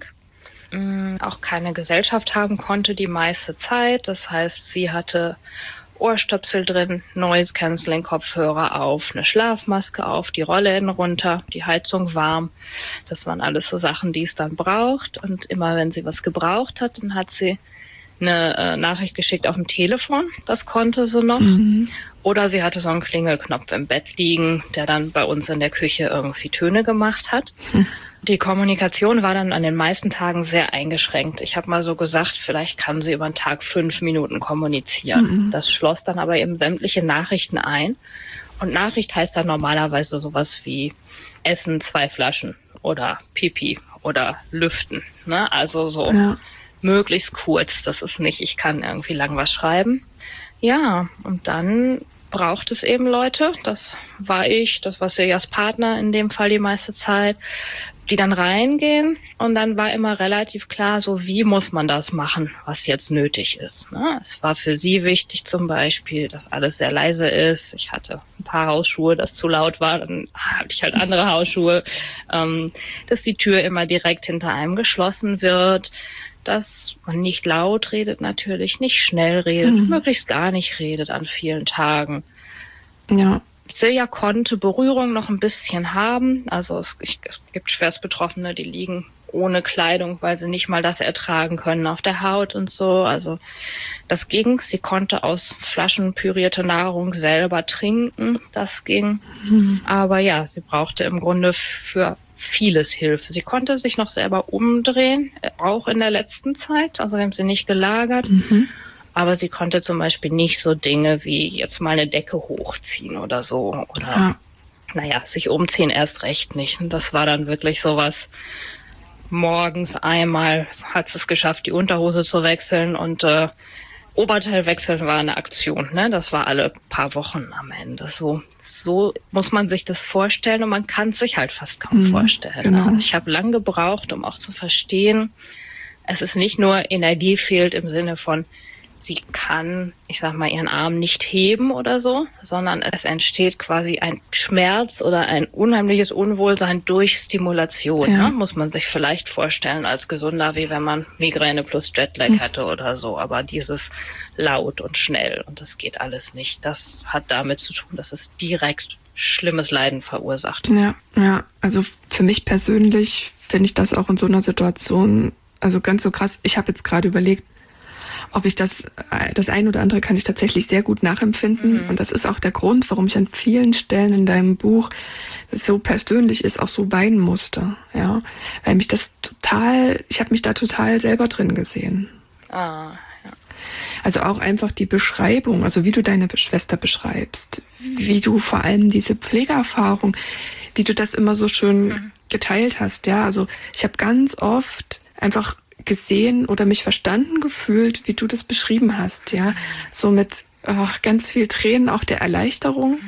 mh, auch keine Gesellschaft haben konnte die meiste Zeit. Das heißt, sie hatte Ohrstöpsel drin, Noise-Canceling-Kopfhörer auf, eine Schlafmaske auf, die Rollladen runter, die Heizung warm. Das waren alles so Sachen, die es dann braucht. Und immer wenn sie was gebraucht hat, dann hat sie eine äh, Nachricht geschickt auf dem Telefon. Das konnte sie noch. Mhm. Oder sie hatte so einen Klingelknopf im Bett liegen, der dann bei uns in der Küche irgendwie Töne gemacht hat. Mhm. Die Kommunikation war dann an den meisten Tagen sehr eingeschränkt. Ich habe mal so gesagt, vielleicht kann sie über den Tag fünf Minuten kommunizieren. Mhm. Das schloss dann aber eben sämtliche Nachrichten ein. Und Nachricht heißt dann normalerweise sowas wie Essen, zwei Flaschen oder Pipi oder Lüften. Ne? Also so ja. möglichst kurz. Das ist nicht, ich kann irgendwie lang was schreiben. Ja, und dann braucht es eben Leute. Das war ich, das war Siljas Partner in dem Fall die meiste Zeit, die dann reingehen und dann war immer relativ klar, so wie muss man das machen, was jetzt nötig ist. Ne? Es war für sie wichtig zum Beispiel, dass alles sehr leise ist. Ich hatte ein paar Hausschuhe, das zu laut war, dann hatte ich halt andere Hausschuhe. Ähm, dass die Tür immer direkt hinter einem geschlossen wird, dass man nicht laut redet natürlich, nicht schnell redet, mhm. möglichst gar nicht redet an vielen Tagen. Ja. Silja konnte Berührung noch ein bisschen haben. Also es, ich, es gibt Schwerstbetroffene, die liegen ohne Kleidung, weil sie nicht mal das ertragen können auf der Haut und so. Also das ging. Sie konnte aus Flaschen pürierte Nahrung selber trinken. Das ging. Mhm. Aber ja, sie brauchte im Grunde für vieles Hilfe. Sie konnte sich noch selber umdrehen, auch in der letzten Zeit. Also wir haben sie nicht gelagert. Mhm. Aber sie konnte zum Beispiel nicht so Dinge wie jetzt mal eine Decke hochziehen oder so. Oder, ja. naja, sich umziehen erst recht nicht. Und das war dann wirklich sowas. Morgens einmal hat sie es geschafft, die Unterhose zu wechseln und äh, Oberteil wechseln war eine Aktion. Ne? Das war alle paar Wochen am Ende. So, so muss man sich das vorstellen und man kann es sich halt fast kaum mhm, vorstellen. Genau. Also ich habe lang gebraucht, um auch zu verstehen, es ist nicht nur Energie fehlt im Sinne von, sie kann, ich sag mal, ihren Arm nicht heben oder so, sondern es entsteht quasi ein Schmerz oder ein unheimliches Unwohlsein durch Stimulation. Ja. Ne? Muss man sich vielleicht vorstellen als gesunder, wie wenn man Migräne plus Jetlag mhm. hatte oder so. Aber dieses laut und schnell und das geht alles nicht. Das hat damit zu tun, dass es direkt schlimmes Leiden verursacht. Ja, ja. Also für mich persönlich finde ich das auch in so einer Situation also ganz so krass. Ich habe jetzt gerade überlegt, ob ich das, das ein oder andere kann ich tatsächlich sehr gut nachempfinden. Mhm. Und das ist auch der Grund, warum ich an vielen Stellen in deinem Buch, das so persönlich ist, auch so weinen musste. Ja, weil mich das total, ich habe mich da total selber drin gesehen. Ah, ja. Also auch einfach die Beschreibung, also wie du deine Schwester beschreibst, wie du vor allem diese Pflegeerfahrung, wie du das immer so schön mhm. geteilt hast. Ja, also ich habe ganz oft einfach gesehen oder mich verstanden gefühlt, wie du das beschrieben hast, ja, so mit oh, ganz viel Tränen auch der Erleichterung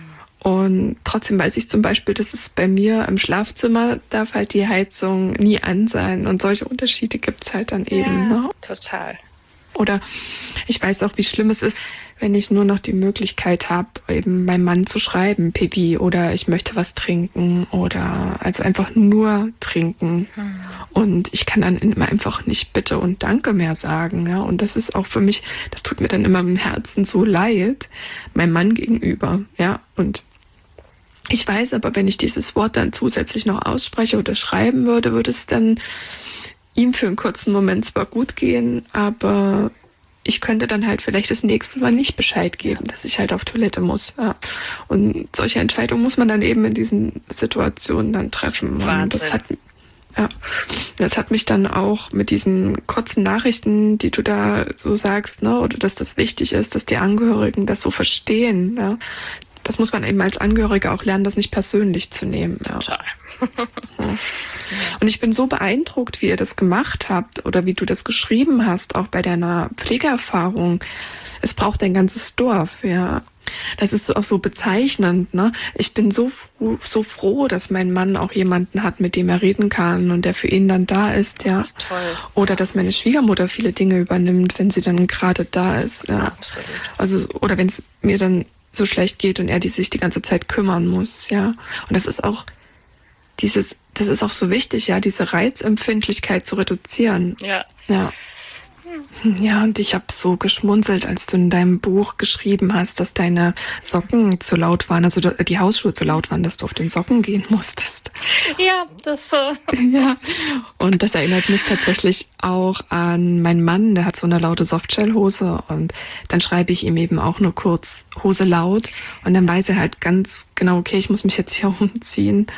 und trotzdem weiß ich zum Beispiel, dass es bei mir im Schlafzimmer darf halt die Heizung nie an sein und solche Unterschiede gibt's halt dann eben, ja, ne? Total. Oder ich weiß auch, wie schlimm es ist, wenn ich nur noch die Möglichkeit habe, eben meinem Mann zu schreiben, Pipi, oder ich möchte was trinken oder also einfach nur trinken. Hm. Und ich kann dann immer einfach nicht Bitte und Danke mehr sagen. Ja? Und das ist auch für mich, das tut mir dann immer im Herzen so leid, meinem Mann gegenüber. Ja, und Ich weiß aber, wenn ich dieses Wort dann zusätzlich noch ausspreche oder schreiben würde, würde es dann ihm für einen kurzen Moment zwar gut gehen, aber ich könnte dann halt vielleicht das nächste Mal nicht Bescheid geben, dass ich halt auf Toilette muss. Ja. Und solche Entscheidungen muss man dann eben in diesen Situationen dann treffen. Wahnsinn. Und das hat, ja, das hat mich dann auch mit diesen kurzen Nachrichten, die du da so sagst, ne, oder dass das wichtig ist, dass die Angehörigen das so verstehen. Ja. Das muss man eben als Angehöriger auch lernen, das nicht persönlich zu nehmen. Ja. Total. Ja. Und ich bin so beeindruckt, wie ihr das gemacht habt oder wie du das geschrieben hast, auch bei deiner Pflegeerfahrung. Es braucht ein ganzes Dorf, ja. Das ist auch so bezeichnend, ne? Ich bin so froh, so froh, dass mein Mann auch jemanden hat, mit dem er reden kann und der für ihn dann da ist, ja. Ach, toll. Oder dass meine Schwiegermutter viele Dinge übernimmt, wenn sie dann gerade da ist, ja. Absolut. Also, oder wenn es mir dann so schlecht geht und er die sich die ganze Zeit kümmern muss, ja. Und das ist auch dieses, das ist auch so wichtig, ja, diese Reizempfindlichkeit zu reduzieren. Ja. Ja. Ja, und ich habe so geschmunzelt, als du in deinem Buch geschrieben hast, dass deine Socken zu laut waren, also die Hausschuhe zu laut waren, dass du auf den Socken gehen musstest. Ja, das so. Ja, und das erinnert mich tatsächlich auch an meinen Mann, der hat so eine laute Softshell-Hose und dann schreibe ich ihm eben auch nur kurz Hose laut und dann weiß er halt ganz genau, okay, ich muss mich jetzt hier umziehen.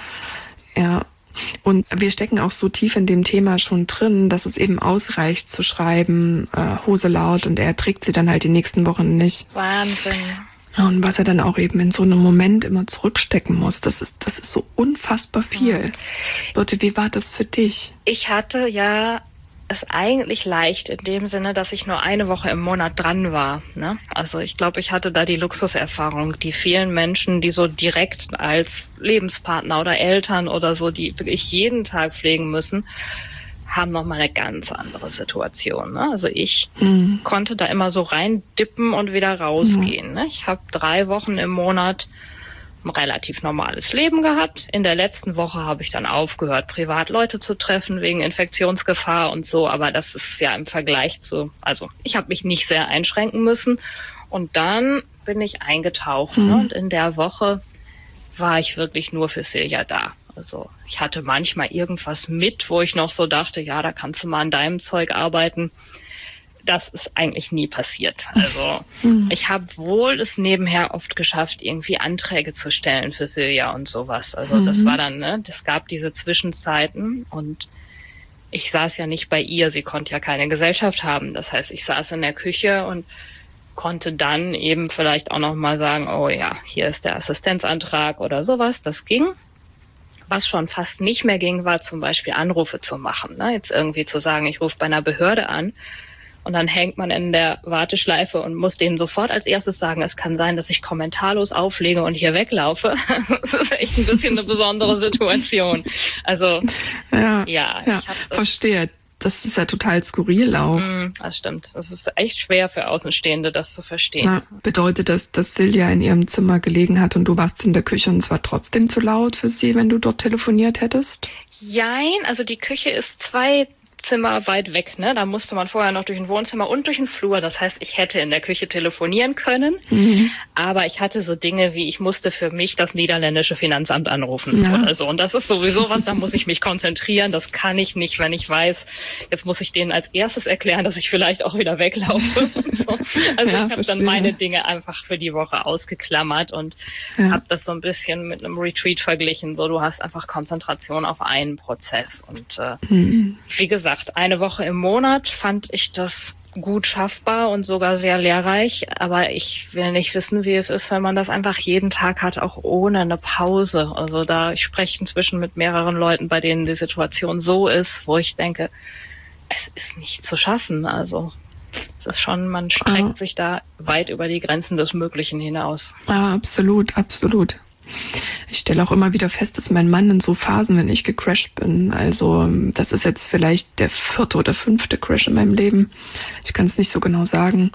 Ja. Und wir stecken auch so tief in dem Thema schon drin, dass es eben ausreicht zu schreiben, äh, Hose laut, und er trägt sie dann halt die nächsten Wochen nicht. Wahnsinn. Und was er dann auch eben in so einem Moment immer zurückstecken muss, das ist, das ist so unfassbar viel. Mhm. Birte, wie war das für dich? Ich hatte ja es eigentlich leicht in dem Sinne, dass ich nur eine Woche im Monat dran war. Ne? Also ich glaube, ich hatte da die Luxuserfahrung, die vielen Menschen, die so direkt als Lebenspartner oder Eltern oder so, die wirklich jeden Tag pflegen müssen, haben nochmal eine ganz andere Situation. Ne? Also ich mhm. konnte da immer so rein dippen und wieder rausgehen. Mhm. Ne? Ich habe drei Wochen im Monat ein relativ normales Leben gehabt. In der letzten Woche habe ich dann aufgehört, privat Leute zu treffen wegen Infektionsgefahr und so. Aber das ist ja im Vergleich zu, also ich habe mich nicht sehr einschränken müssen. Und dann bin ich eingetaucht. Mhm. Ne? Und in der Woche war ich wirklich nur für Silja da. Also ich hatte manchmal irgendwas mit, wo ich noch so dachte, ja, da kannst du mal an deinem Zeug arbeiten. Das ist eigentlich nie passiert. Also mhm. ich habe wohl es nebenher oft geschafft, irgendwie Anträge zu stellen für Silja und sowas. Also mhm. das war dann, ne, das gab diese Zwischenzeiten und ich saß ja nicht bei ihr. Sie konnte ja keine Gesellschaft haben. Das heißt, ich saß in der Küche und konnte dann eben vielleicht auch noch mal sagen, oh ja, hier ist der Assistenzantrag oder sowas. Das ging. Was schon fast nicht mehr ging, war zum Beispiel Anrufe zu machen. Ne? Jetzt irgendwie zu sagen, ich rufe bei einer Behörde an. Und dann hängt man in der Warteschleife und muss denen sofort als erstes sagen, es kann sein, dass ich kommentarlos auflege und hier weglaufe. Das ist echt ein bisschen eine besondere Situation. Also, ja, ja, ja ich hab das, verstehe. Das ist ja total skurril auch. Mm, das stimmt. Es ist echt schwer für Außenstehende, das zu verstehen. Na, bedeutet das, dass Silja in ihrem Zimmer gelegen hat und du warst in der Küche und es war trotzdem zu laut für sie, wenn du dort telefoniert hättest? Jein, also die Küche ist zwei Zimmer weit weg, ne? Da musste man vorher noch durch ein Wohnzimmer und durch den Flur. Das heißt, ich hätte in der Küche telefonieren können, mhm. aber ich hatte so Dinge wie, ich musste für mich das niederländische Finanzamt anrufen ja. oder so. Und das ist sowieso was, da muss ich mich konzentrieren. Das kann ich nicht, wenn ich weiß, jetzt muss ich denen als erstes erklären, dass ich vielleicht auch wieder weglaufe. So. Also ja, ich habe dann meine Dinge einfach für die Woche ausgeklammert und ja. habe das so ein bisschen mit einem Retreat verglichen. So, du hast einfach Konzentration auf einen Prozess. Und äh, mhm. wie gesagt, eine Woche im Monat fand ich das gut schaffbar und sogar sehr lehrreich. Aber ich will nicht wissen, wie es ist, wenn man das einfach jeden Tag hat, auch ohne eine Pause. Also da, ich spreche inzwischen mit mehreren Leuten, bei denen die Situation so ist, wo ich denke, es ist nicht zu schaffen. Also es ist schon, man streckt ah. sich da weit über die Grenzen des Möglichen hinaus. Ja, absolut, absolut. Ich stelle auch immer wieder fest, dass mein Mann in so Phasen, wenn ich gecrashed bin, also das ist jetzt vielleicht der vierte oder fünfte Crash in meinem Leben, ich kann es nicht so genau sagen,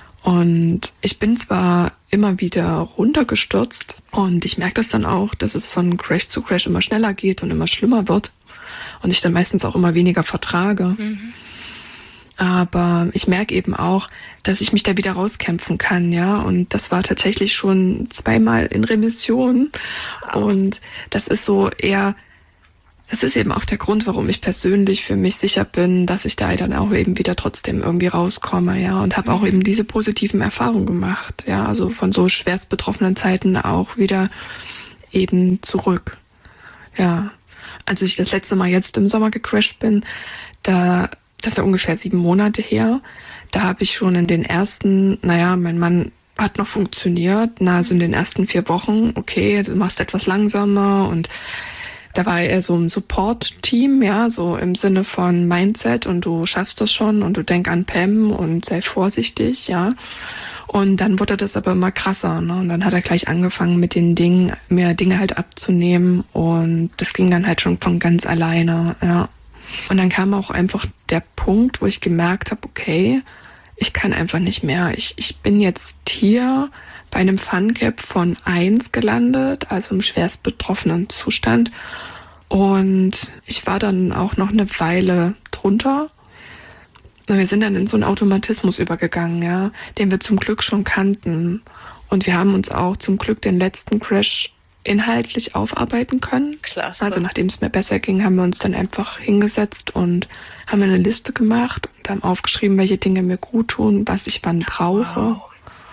und ich bin zwar immer wieder runtergestürzt und ich merke das dann auch, dass es von Crash zu Crash immer schneller geht und immer schlimmer wird und ich dann meistens auch immer weniger vertrage. Mhm. Aber ich merke eben auch, dass ich mich da wieder rauskämpfen kann, ja. Und das war tatsächlich schon zweimal in Remission. Und das ist so eher, das ist eben auch der Grund, warum ich persönlich für mich sicher bin, dass ich da dann auch eben wieder trotzdem irgendwie rauskomme, ja. Und habe auch eben diese positiven Erfahrungen gemacht, ja. Also von so schwerst betroffenen Zeiten auch wieder eben zurück, ja. Als ich das letzte Mal jetzt im Sommer gecrasht bin, da, das ist ja ungefähr sieben Monate her, da habe ich schon in den ersten, naja, mein Mann hat noch funktioniert, na, also in den ersten vier Wochen, okay, du machst etwas langsamer und da war er so ein Support-Team, ja, so im Sinne von Mindset und du schaffst das schon und du denk an Pam und sei vorsichtig, ja. Und dann wurde das aber immer krasser, ne? Und dann hat er gleich angefangen mit den Dingen, mir Dinge halt abzunehmen und das ging dann halt schon von ganz alleine, ja. Und dann kam auch einfach der Punkt, wo ich gemerkt habe, okay, ich kann einfach nicht mehr. Ich, ich bin jetzt hier bei einem Fun-Gap von eins gelandet, also im schwerst betroffenen Zustand. Und ich war dann auch noch eine Weile drunter. Und wir sind dann in so einen Automatismus übergegangen, ja, den wir zum Glück schon kannten. Und wir haben uns auch zum Glück den letzten Crash inhaltlich aufarbeiten können. Klasse. Also nachdem es mir besser ging, haben wir uns dann einfach hingesetzt und haben eine Liste gemacht und haben aufgeschrieben, welche Dinge mir gut tun, was ich wann brauche. Wow.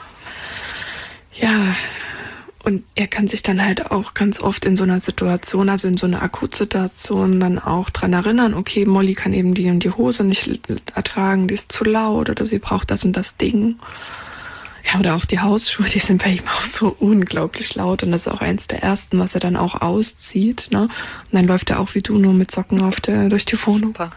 Ja, und er kann sich dann halt auch ganz oft in so einer Situation, also in so einer Akutsituation dann auch dran erinnern, okay, Molly kann eben die und die Hose nicht ertragen, die ist zu laut oder sie braucht das und das Ding. Ja, oder auch die Hausschuhe, die sind bei ihm auch so unglaublich laut und das ist auch eins der ersten, was er dann auch auszieht, ne? Und dann läuft er auch wie du nur mit Socken auf der, durch die Wohnung. Super.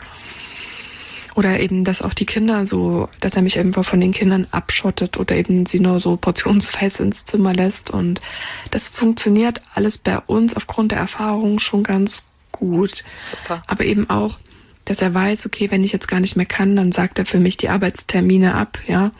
Oder eben, dass auch die Kinder so, dass er mich einfach von den Kindern abschottet oder eben sie nur so portionsweise ins Zimmer lässt. Und das funktioniert alles bei uns aufgrund der Erfahrung schon ganz gut. Super. Aber eben auch, dass er weiß, okay, wenn ich jetzt gar nicht mehr kann, dann sagt er für mich die Arbeitstermine ab, ja.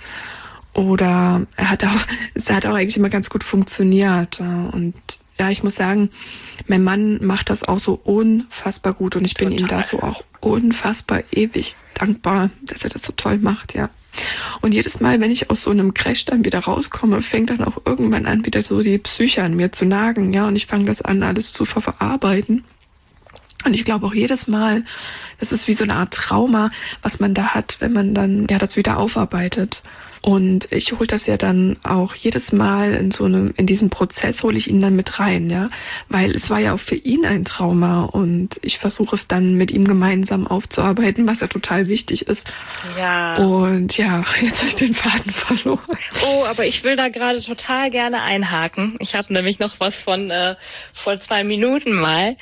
Oder er hat auch, es hat auch eigentlich immer ganz gut funktioniert. Und ja, ich muss sagen, mein Mann macht das auch so unfassbar gut und ich Total. bin ihm da so auch unfassbar ewig dankbar, dass er das so toll macht, ja. Und jedes Mal, wenn ich aus so einem Crash dann wieder rauskomme, fängt dann auch irgendwann an, wieder so die Psyche an mir zu nagen, ja. Und ich fange das an, alles zu verarbeiten. Und ich glaube auch jedes Mal, das ist wie so eine Art Trauma, was man da hat, wenn man dann ja das wieder aufarbeitet. Und ich hole das ja dann auch jedes Mal in so einem, in diesem Prozess hole ich ihn dann mit rein, ja, weil es war ja auch für ihn ein Trauma und ich versuche es dann mit ihm gemeinsam aufzuarbeiten, was ja total wichtig ist. Ja. Und ja, jetzt habe ich den Faden verloren. Oh, aber ich will da gerade total gerne einhaken. Ich habe nämlich noch was von äh, vor zwei Minuten mal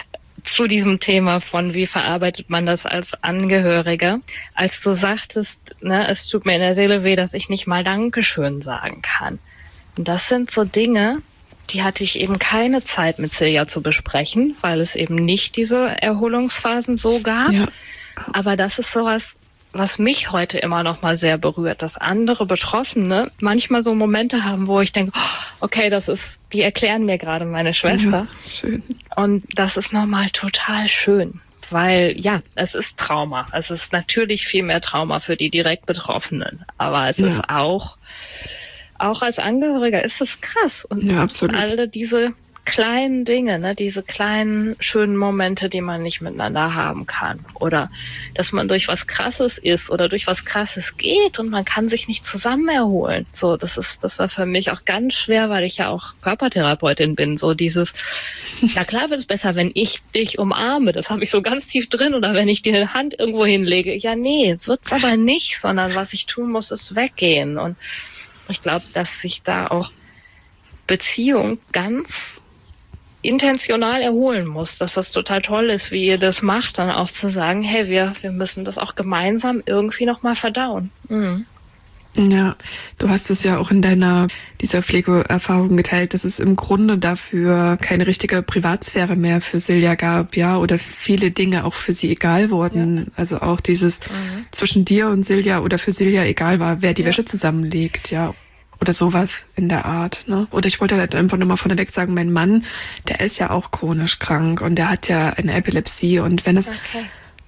zu diesem Thema von, wie verarbeitet man das als Angehöriger. Als du sagtest, ne, es tut mir in der Seele weh, dass ich nicht mal Dankeschön sagen kann. Und das sind so Dinge, die hatte ich eben keine Zeit mit Silja zu besprechen, weil es eben nicht diese Erholungsphasen so gab. Ja. Aber das ist sowas, was mich heute immer noch mal sehr berührt, dass andere Betroffene manchmal so Momente haben, wo ich denke, okay, das ist, die erklären mir gerade meine Schwester. Ja, schön. Und das ist nochmal total schön, weil ja, es ist Trauma. Es ist natürlich viel mehr Trauma für die direkt Betroffenen, aber es Ja. ist auch, auch als Angehöriger ist es krass. Und Ja, absolut. alle diese kleinen Dinge, ne, diese kleinen schönen Momente, die man nicht miteinander haben kann. Oder dass man durch was Krasses ist oder durch was Krasses geht und man kann sich nicht zusammen erholen. So, das ist, das war für mich auch ganz schwer, weil ich ja auch Körpertherapeutin bin. So dieses, na klar wird es besser, wenn ich dich umarme. Das habe ich so ganz tief drin. Oder wenn ich dir eine Hand irgendwo hinlege. Ja, nee, wird's aber nicht, sondern was ich tun muss, ist weggehen. Und ich glaube, dass sich da auch Beziehung ganz intentional erholen muss, dass das total toll ist, wie ihr das macht, dann auch zu sagen, hey, wir, wir müssen das auch gemeinsam irgendwie nochmal verdauen. Mhm. Ja, du hast es ja auch in deiner, dieser Pflegeerfahrung geteilt, dass es im Grunde dafür keine richtige Privatsphäre mehr für Silja gab, ja, oder viele Dinge auch für sie egal wurden. Ja. Also auch dieses mhm. zwischen dir und Silja oder für Silja egal war, wer die ja. Wäsche zusammenlegt, ja. Oder sowas in der Art, ne? Oder ich wollte halt einfach nochmal vorneweg sagen, mein Mann, der ist ja auch chronisch krank und der hat ja eine Epilepsie und wenn es, okay.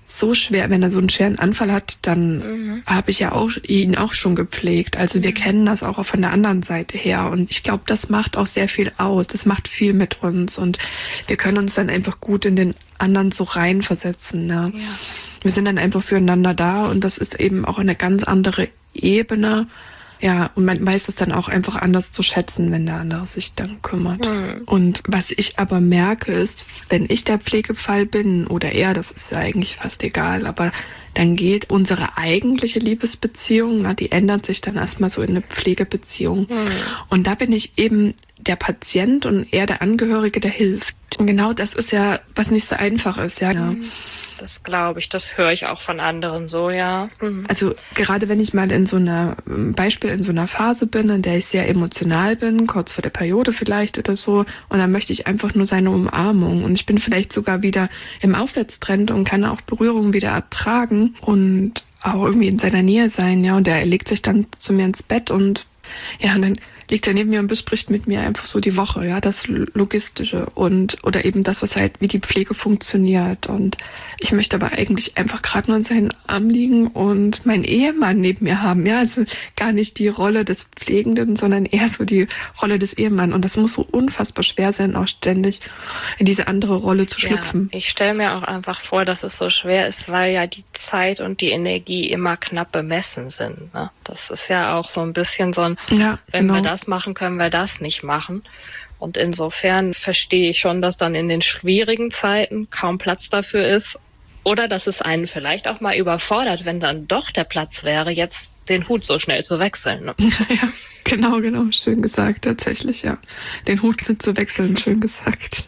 so schwer, wenn er so einen schweren Anfall hat, dann mhm. habe ich ja auch ihn auch schon gepflegt. Also wir mhm. kennen das auch von der anderen Seite her. Und ich glaube, das macht auch sehr viel aus. Das macht viel mit uns. Und wir können uns dann einfach gut in den anderen so reinversetzen. Ne? Ja. Wir sind dann einfach füreinander da. Und das ist eben auch eine ganz andere Ebene. Ja, und man weiß es dann auch einfach anders zu schätzen, wenn der andere sich dann kümmert. Mhm. Und was ich aber merke ist, wenn ich der Pflegefall bin oder er, das ist ja eigentlich fast egal, aber dann geht unsere eigentliche Liebesbeziehung, na, die ändert sich dann erstmal so in eine Pflegebeziehung. Mhm. Und da bin ich eben der Patient und er der Angehörige, der hilft. Und genau das ist ja, was nicht so einfach ist, ja. Mhm. Das glaube ich, das höre ich auch von anderen so, ja. Mhm. Also gerade wenn ich mal in so einer, Beispiel in so einer Phase bin, in der ich sehr emotional bin, kurz vor der Periode vielleicht oder so, und dann möchte ich einfach nur seine Umarmung und ich bin vielleicht sogar wieder im Aufwärtstrend und kann auch Berührung wieder ertragen und auch irgendwie in seiner Nähe sein, ja, und er legt sich dann zu mir ins Bett und ja, und dann liegt er neben mir und bespricht mit mir einfach so die Woche, ja, das Logistische und oder eben das, was halt, wie die Pflege funktioniert. Und ich möchte aber eigentlich einfach gerade nur in seinen Arm liegen und meinen Ehemann neben mir haben, ja, also gar nicht die Rolle des Pflegenden, sondern eher so die Rolle des Ehemanns. Und das muss so unfassbar schwer sein, auch ständig in diese andere Rolle zu schlüpfen. Ja, ich stelle mir auch einfach vor, dass es so schwer ist, weil ja die Zeit und die Energie immer knapp bemessen sind. Ne? Das ist ja auch so ein bisschen so ein, ja, wenn genau. wir das machen, können wir das nicht machen. Und insofern verstehe ich schon, dass dann in den schwierigen Zeiten kaum Platz dafür ist. Oder dass es einen vielleicht auch mal überfordert, wenn dann doch der Platz wäre, jetzt den Hut so schnell zu wechseln. Ne? Ja, genau, genau. Schön gesagt, tatsächlich, ja. Den Hut zu wechseln, schön gesagt.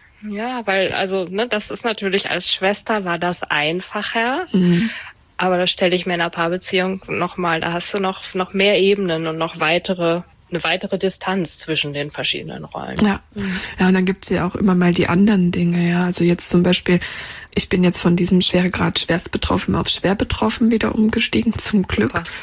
Ja, weil, also, ne, das ist natürlich als Schwester war das einfacher. Mhm. Aber das stelle ich mir in einer Paarbeziehung nochmal, da hast du noch, noch mehr Ebenen und noch weitere, eine weitere Distanz zwischen den verschiedenen Rollen. Ja, mhm. ja, und dann gibt's ja auch immer mal die anderen Dinge, ja. Also jetzt zum Beispiel, ich bin jetzt von diesem Schweregrad schwerst betroffen auf schwer betroffen wieder umgestiegen, zum Glück. Super.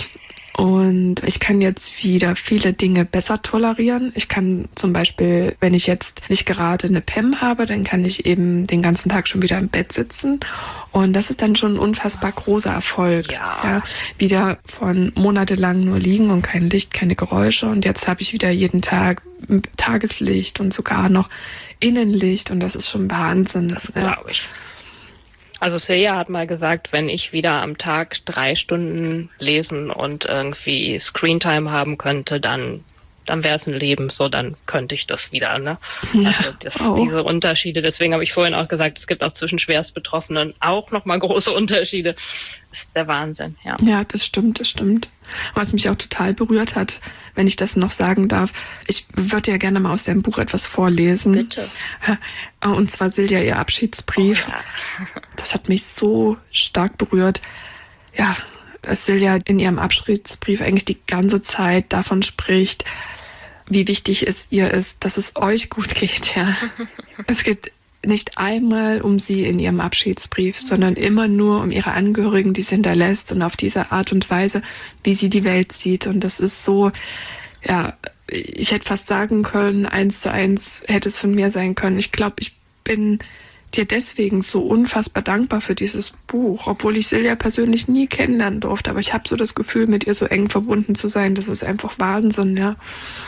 Und ich kann jetzt wieder viele Dinge besser tolerieren. Ich kann zum Beispiel, wenn ich jetzt nicht gerade eine P E M habe, dann kann ich eben den ganzen Tag schon wieder im Bett sitzen. Und das ist dann schon ein unfassbar großer Erfolg. Ja. Ja, wieder von monatelang nur liegen und kein Licht, keine Geräusche. Und jetzt habe ich wieder jeden Tag Tageslicht und sogar noch Innenlicht. Und das ist schon Wahnsinn. Das glaube ich. Also Silja hat mal gesagt, wenn ich wieder am Tag drei Stunden lesen und irgendwie Screentime haben könnte, dann dann wäre es ein Leben, so dann könnte ich das wieder, ne? Ja. Also das, oh. diese Unterschiede, deswegen habe ich vorhin auch gesagt, es gibt auch zwischen Schwerstbetroffenen auch nochmal große Unterschiede. Das ist der Wahnsinn, ja. Ja, das stimmt, das stimmt. Was mich auch total berührt hat, wenn ich das noch sagen darf, ich würde ja gerne mal aus deinem Buch etwas vorlesen. Bitte. Und zwar Silja, ihr Abschiedsbrief. Oh, ja. Das hat mich so stark berührt. Ja, dass Silja in ihrem Abschiedsbrief eigentlich die ganze Zeit davon spricht, wie wichtig es ihr ist, dass es euch gut geht. Ja. Es geht nicht einmal um sie in ihrem Abschiedsbrief, sondern immer nur um ihre Angehörigen, die sie hinterlässt und auf diese Art und Weise, wie sie die Welt sieht. Und das ist so, ja, ich hätte fast sagen können, eins zu eins hätte es von mir sein können. Ich glaube, ich bin dir deswegen so unfassbar dankbar für dieses Buch, obwohl ich Silja persönlich nie kennenlernen durfte. Aber ich habe so das Gefühl, mit ihr so eng verbunden zu sein. Das ist einfach Wahnsinn, ja.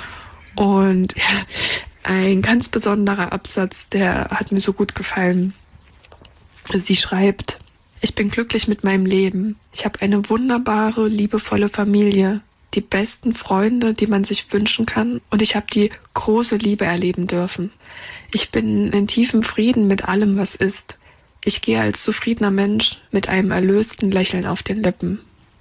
Und ja, ein ganz besonderer Absatz, der hat mir so gut gefallen. Sie schreibt: Ich bin glücklich mit meinem Leben. Ich habe eine wunderbare, liebevolle Familie, die besten Freunde, die man sich wünschen kann, und ich habe die große Liebe erleben dürfen. Ich bin in tiefem Frieden mit allem, was ist. Ich gehe als zufriedener Mensch mit einem erlösten Lächeln auf den Lippen.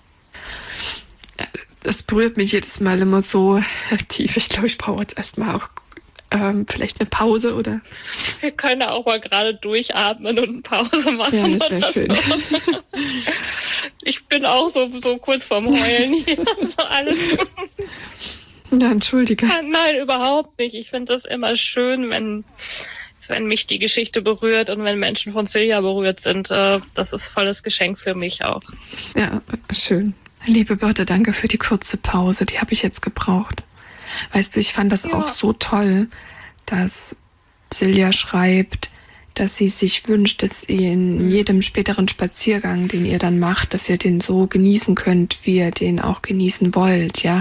Das berührt mich jedes Mal immer so tief. Ich glaube, ich brauche jetzt erstmal auch ähm, vielleicht eine Pause, oder? Wir können auch mal gerade durchatmen und eine Pause machen. Ja, das wäre schön. So. Ich bin auch so, so kurz vorm Heulen hier. So alles. Ja, entschuldige. Nein, überhaupt nicht. Ich finde das immer schön, wenn, wenn mich die Geschichte berührt und wenn Menschen von Silja berührt sind. Das ist volles Geschenk für mich auch. Ja, schön. Liebe Birte, danke für die kurze Pause. Die habe ich jetzt gebraucht. Weißt du, ich fand das ja auch so toll, dass Silja schreibt: dass sie sich wünscht, dass ihr in jedem späteren Spaziergang, den ihr dann macht, dass ihr den so genießen könnt, wie ihr den auch genießen wollt, ja.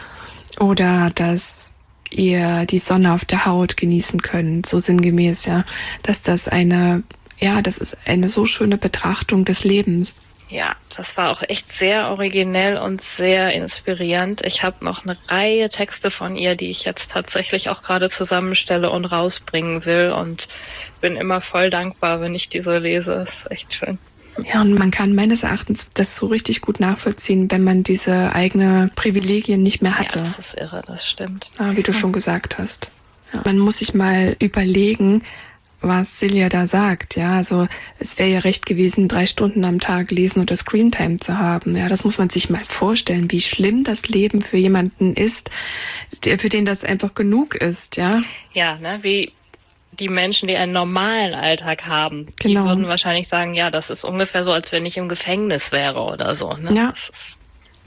Oder dass ihr die Sonne auf der Haut genießen könnt, so sinngemäß, ja. Dass das eine, ja, das ist eine so schöne Betrachtung des Lebens. Ja, das war auch echt sehr originell und sehr inspirierend. Ich habe noch eine Reihe Texte von ihr, die ich jetzt tatsächlich auch gerade zusammenstelle und rausbringen will und bin immer voll dankbar, wenn ich diese lese. Das ist echt schön. Ja, und man kann meines Erachtens das so richtig gut nachvollziehen, wenn man diese eigene Privilegien nicht mehr hatte. Ja, das ist irre, das stimmt. Ah, wie du schon gesagt hast. Ja. Man muss sich mal überlegen, was Silja da sagt, ja, also es wäre ja recht gewesen, drei Stunden am Tag lesen oder Screentime zu haben, ja, das muss man sich mal vorstellen, wie schlimm das Leben für jemanden ist, der, für den das einfach genug ist, ja. Ja, ne, wie die Menschen, die einen normalen Alltag haben, genau. Die würden wahrscheinlich sagen, ja, das ist ungefähr so, als wenn ich im Gefängnis wäre oder so, ne? Ja. Das ist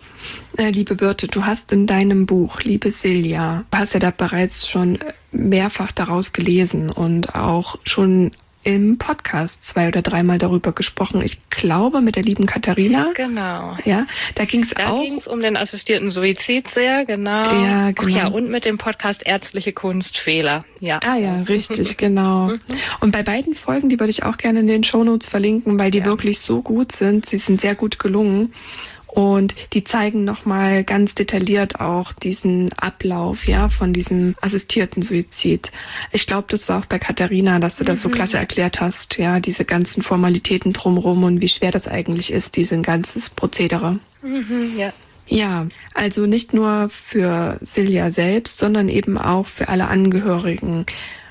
Äh, liebe Birte, du hast in deinem Buch, liebe Silja, du hast ja da bereits schon mehrfach daraus gelesen und auch schon im Podcast zwei oder dreimal darüber gesprochen. Ich glaube, mit der lieben Katharina. Genau. Ja, da ging es auch. Da ging es um den assistierten Suizid sehr, genau. Ja, genau. Ach ja, und mit dem Podcast Ärztliche Kunstfehler. Ja. Ah ja, richtig, genau. Und bei beiden Folgen, die würde ich auch gerne in den Shownotes verlinken, weil die ja. wirklich so gut sind. Sie sind sehr gut gelungen. Und die zeigen nochmal ganz detailliert auch diesen Ablauf, ja, von diesem assistierten Suizid. Ich glaube, das war auch bei Katharina, dass du das so klasse erklärt hast, ja, diese ganzen Formalitäten drumherum und wie schwer das eigentlich ist, dieses ganzes Prozedere. Mhm, ja. Ja, also nicht nur für Silja selbst, sondern eben auch für alle Angehörigen.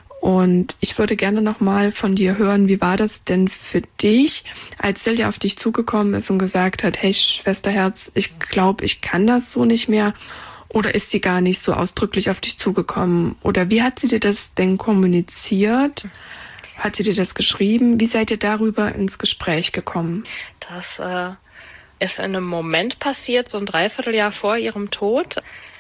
Und ich würde gerne nochmal von dir hören, wie war das denn für dich, als Silja auf dich zugekommen ist und gesagt hat, hey Schwesterherz, ich glaube, ich kann das so nicht mehr. Oder ist sie gar nicht so ausdrücklich auf dich zugekommen? Oder wie hat sie dir das denn kommuniziert? Hat sie dir das geschrieben? Wie seid ihr darüber ins Gespräch gekommen? Das äh, ist in einem Moment passiert, so ein Dreivierteljahr vor ihrem Tod,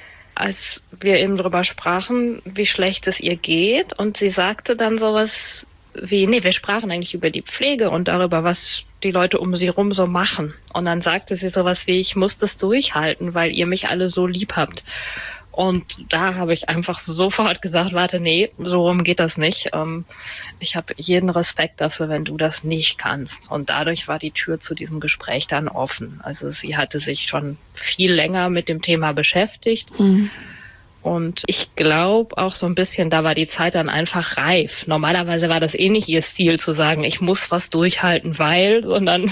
als wir eben drüber sprachen, wie schlecht es ihr geht. Und sie sagte dann sowas wie, nee, wir sprachen eigentlich über die Pflege und darüber, was die Leute um sie rum so machen. Und dann sagte sie sowas wie, ich muss das durchhalten, weil ihr mich alle so lieb habt. Und da habe ich einfach sofort gesagt, warte, nee, so rum geht das nicht. Ähm, ich habe jeden Respekt dafür, wenn du das nicht kannst. Und dadurch war die Tür zu diesem Gespräch dann offen. Also sie hatte sich schon viel länger mit dem Thema beschäftigt. Mhm. Und ich glaube auch so ein bisschen, da war die Zeit dann einfach reif. Normalerweise war das eh nicht ihr Stil zu sagen, ich muss was durchhalten, weil, sondern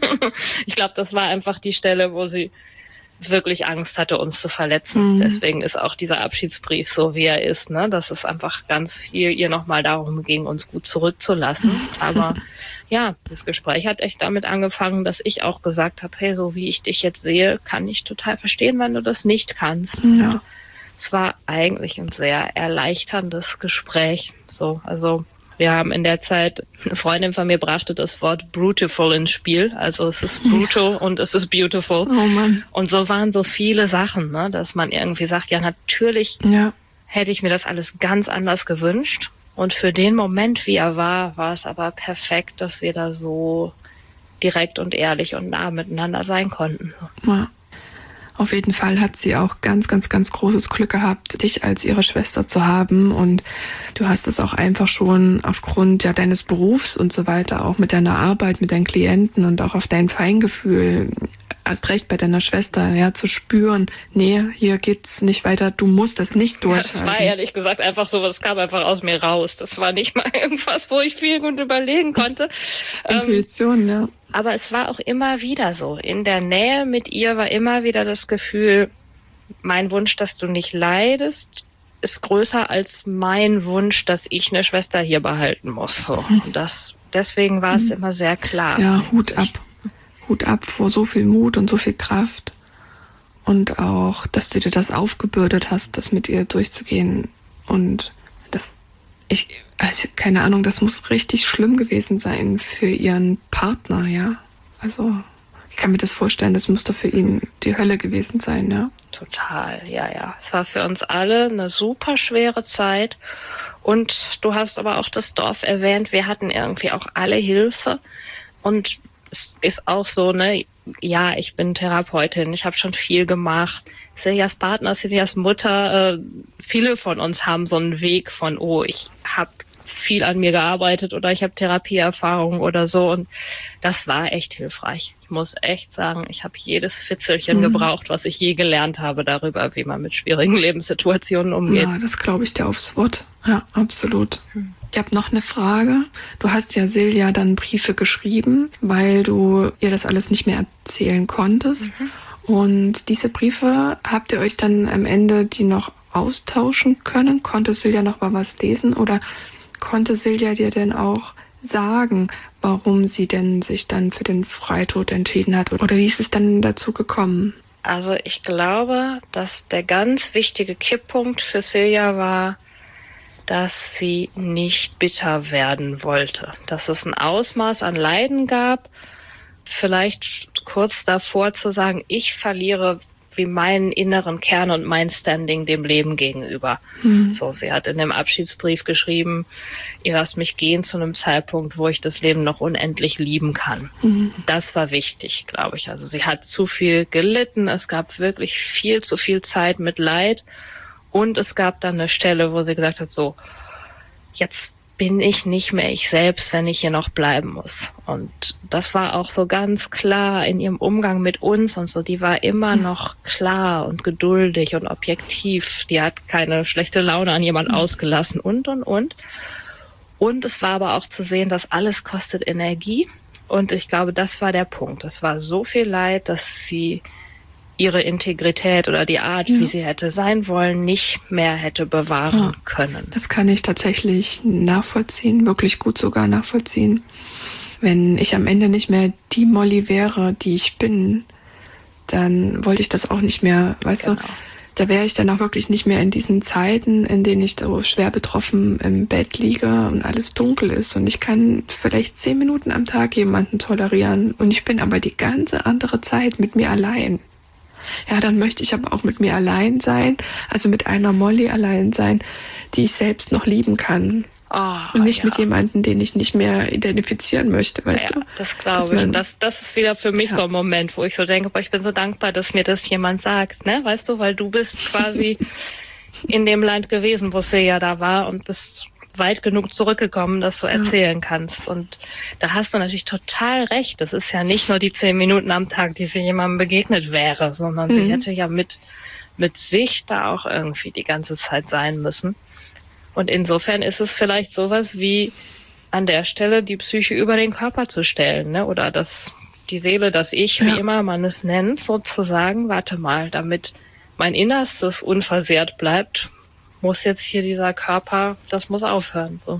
ich glaube, das war einfach die Stelle, wo sie wirklich Angst hatte, uns zu verletzen. Mhm. Deswegen ist auch dieser Abschiedsbrief so, wie er ist, ne? Dass es einfach ganz viel ihr nochmal darum ging, uns gut zurückzulassen. Aber ja, das Gespräch hat echt damit angefangen, dass ich auch gesagt habe, hey, so wie ich dich jetzt sehe, kann ich total verstehen, wenn du das nicht kannst. Ja. Es war eigentlich ein sehr erleichterndes Gespräch. So, also wir haben in der Zeit, eine Freundin von mir brachte das Wort brutiful ins Spiel. Also es ist brutal ja. und es ist beautiful. Oh Mann. Und so waren so viele Sachen, ne, dass man irgendwie sagt, ja, natürlich ja. hätte ich mir das alles ganz anders gewünscht. Und für den Moment, wie er war, war es aber perfekt, dass wir da so direkt und ehrlich und nah miteinander sein konnten. Ja. Auf jeden Fall hat sie auch ganz, ganz, ganz großes Glück gehabt, dich als ihre Schwester zu haben. Und du hast es auch einfach schon aufgrund ja deines Berufs und so weiter, auch mit deiner Arbeit, mit deinen Klienten und auch auf dein Feingefühl, erst recht bei deiner Schwester, ja, zu spüren, nee, hier geht's nicht weiter, du musst das nicht durchhalten. Das war ehrlich gesagt einfach so, das kam einfach aus mir raus. Das war nicht mal irgendwas, wo ich viel gut überlegen konnte. Intuition, ähm, ja. Aber es war auch immer wieder so. In der Nähe mit ihr war immer wieder das Gefühl, mein Wunsch, dass du nicht leidest, ist größer als mein Wunsch, dass ich eine Schwester hier behalten muss. So. Und das, deswegen war es immer sehr klar. Ja, Hut ab. Hut ab vor so viel Mut und so viel Kraft. Und auch, dass du dir das aufgebürdet hast, das mit ihr durchzugehen. Und das, ich, also keine Ahnung, das muss richtig schlimm gewesen sein für ihren Partner, ja. Also, ich kann mir das vorstellen, das muss doch für ihn die Hölle gewesen sein, ja. Total, ja, ja. Es war für uns alle eine super schwere Zeit. Und du hast aber auch das Dorf erwähnt, wir hatten irgendwie auch alle Hilfe. Und es ist auch so, ne, ja, ich bin Therapeutin, ich habe schon viel gemacht. Siljas Partner, Siljas Mutter, äh, viele von uns haben so einen Weg von, oh, ich habe viel an mir gearbeitet oder ich habe Therapieerfahrung oder so. Und das war echt hilfreich. Ich muss echt sagen, ich habe jedes Fitzelchen mhm. gebraucht, was ich je gelernt habe darüber, wie man mit schwierigen Lebenssituationen umgeht. Ja, das glaube ich dir aufs Wort. Ja, absolut. Mhm. Ich habe noch eine Frage. Du hast ja Silja dann Briefe geschrieben, weil du ihr das alles nicht mehr erzählen konntest. Mhm. Und diese Briefe, habt ihr euch dann am Ende die noch austauschen können? Konnte Silja noch mal was lesen oder konnte Silja dir denn auch sagen, warum sie denn sich dann für den Freitod entschieden hat? Oder wie ist es dann dazu gekommen? Also ich glaube, dass der ganz wichtige Kipppunkt für Silja war, dass sie nicht bitter werden wollte. Dass es ein Ausmaß an Leiden gab, vielleicht kurz davor zu sagen, ich verliere wie meinen inneren Kern und mein Standing dem Leben gegenüber. Mhm. So, sie hat in dem Abschiedsbrief geschrieben, ihr lasst mich gehen zu einem Zeitpunkt, wo ich das Leben noch unendlich lieben kann. Mhm. Das war wichtig, glaube ich. Also sie hat zu viel gelitten, es gab wirklich viel zu viel Zeit mit Leid und es gab dann eine Stelle, wo sie gesagt hat, so, jetzt bin ich nicht mehr ich selbst, wenn ich hier noch bleiben muss. Und das war auch so ganz klar in ihrem Umgang mit uns und so. Die war immer noch klar und geduldig und objektiv. Die hat keine schlechte Laune an jemand ausgelassen und, und, und. Und es war aber auch zu sehen, dass alles kostet Energie. Und ich glaube, das war der Punkt. Es war so viel Leid, dass sie ihre Integrität oder die Art, ja. wie sie hätte sein wollen, nicht mehr hätte bewahren ja, können. Das kann ich tatsächlich nachvollziehen, wirklich gut sogar nachvollziehen. Wenn ich am Ende nicht mehr die Molly wäre, die ich bin, dann wollte ich das auch nicht mehr, weißt genau. du, da wäre ich dann auch wirklich nicht mehr in diesen Zeiten, in denen ich so schwer betroffen im Bett liege und alles dunkel ist und ich kann vielleicht zehn Minuten am Tag jemanden tolerieren und ich bin aber die ganze andere Zeit mit mir allein. Ja, dann möchte ich aber auch mit mir allein sein, also mit einer Molly allein sein, die ich selbst noch lieben kann. Oh, und nicht ja. mit jemandem, den ich nicht mehr identifizieren möchte, weißt ja, du? Das glaube ich. Das, das ist wieder für mich ja. so ein Moment, wo ich so denke, boah, ich bin so dankbar, dass mir das jemand sagt, ne? Weißt du, weil du bist quasi in dem Land gewesen, wo Silja da war und bist weit genug zurückgekommen, dass du erzählen ja. kannst. Und da hast du natürlich total recht. Das ist ja nicht nur die zehn Minuten am Tag, die sie jemandem begegnet wäre, sondern mhm. sie hätte ja mit, mit sich da auch irgendwie die ganze Zeit sein müssen. Und insofern ist es vielleicht sowas wie an der Stelle die Psyche über den Körper zu stellen, ne? Oder das, die Seele, das Ich, ja. wie immer man es nennt, sozusagen, warte mal, damit mein Innerstes unversehrt bleibt, muss jetzt hier dieser Körper, das muss aufhören. So.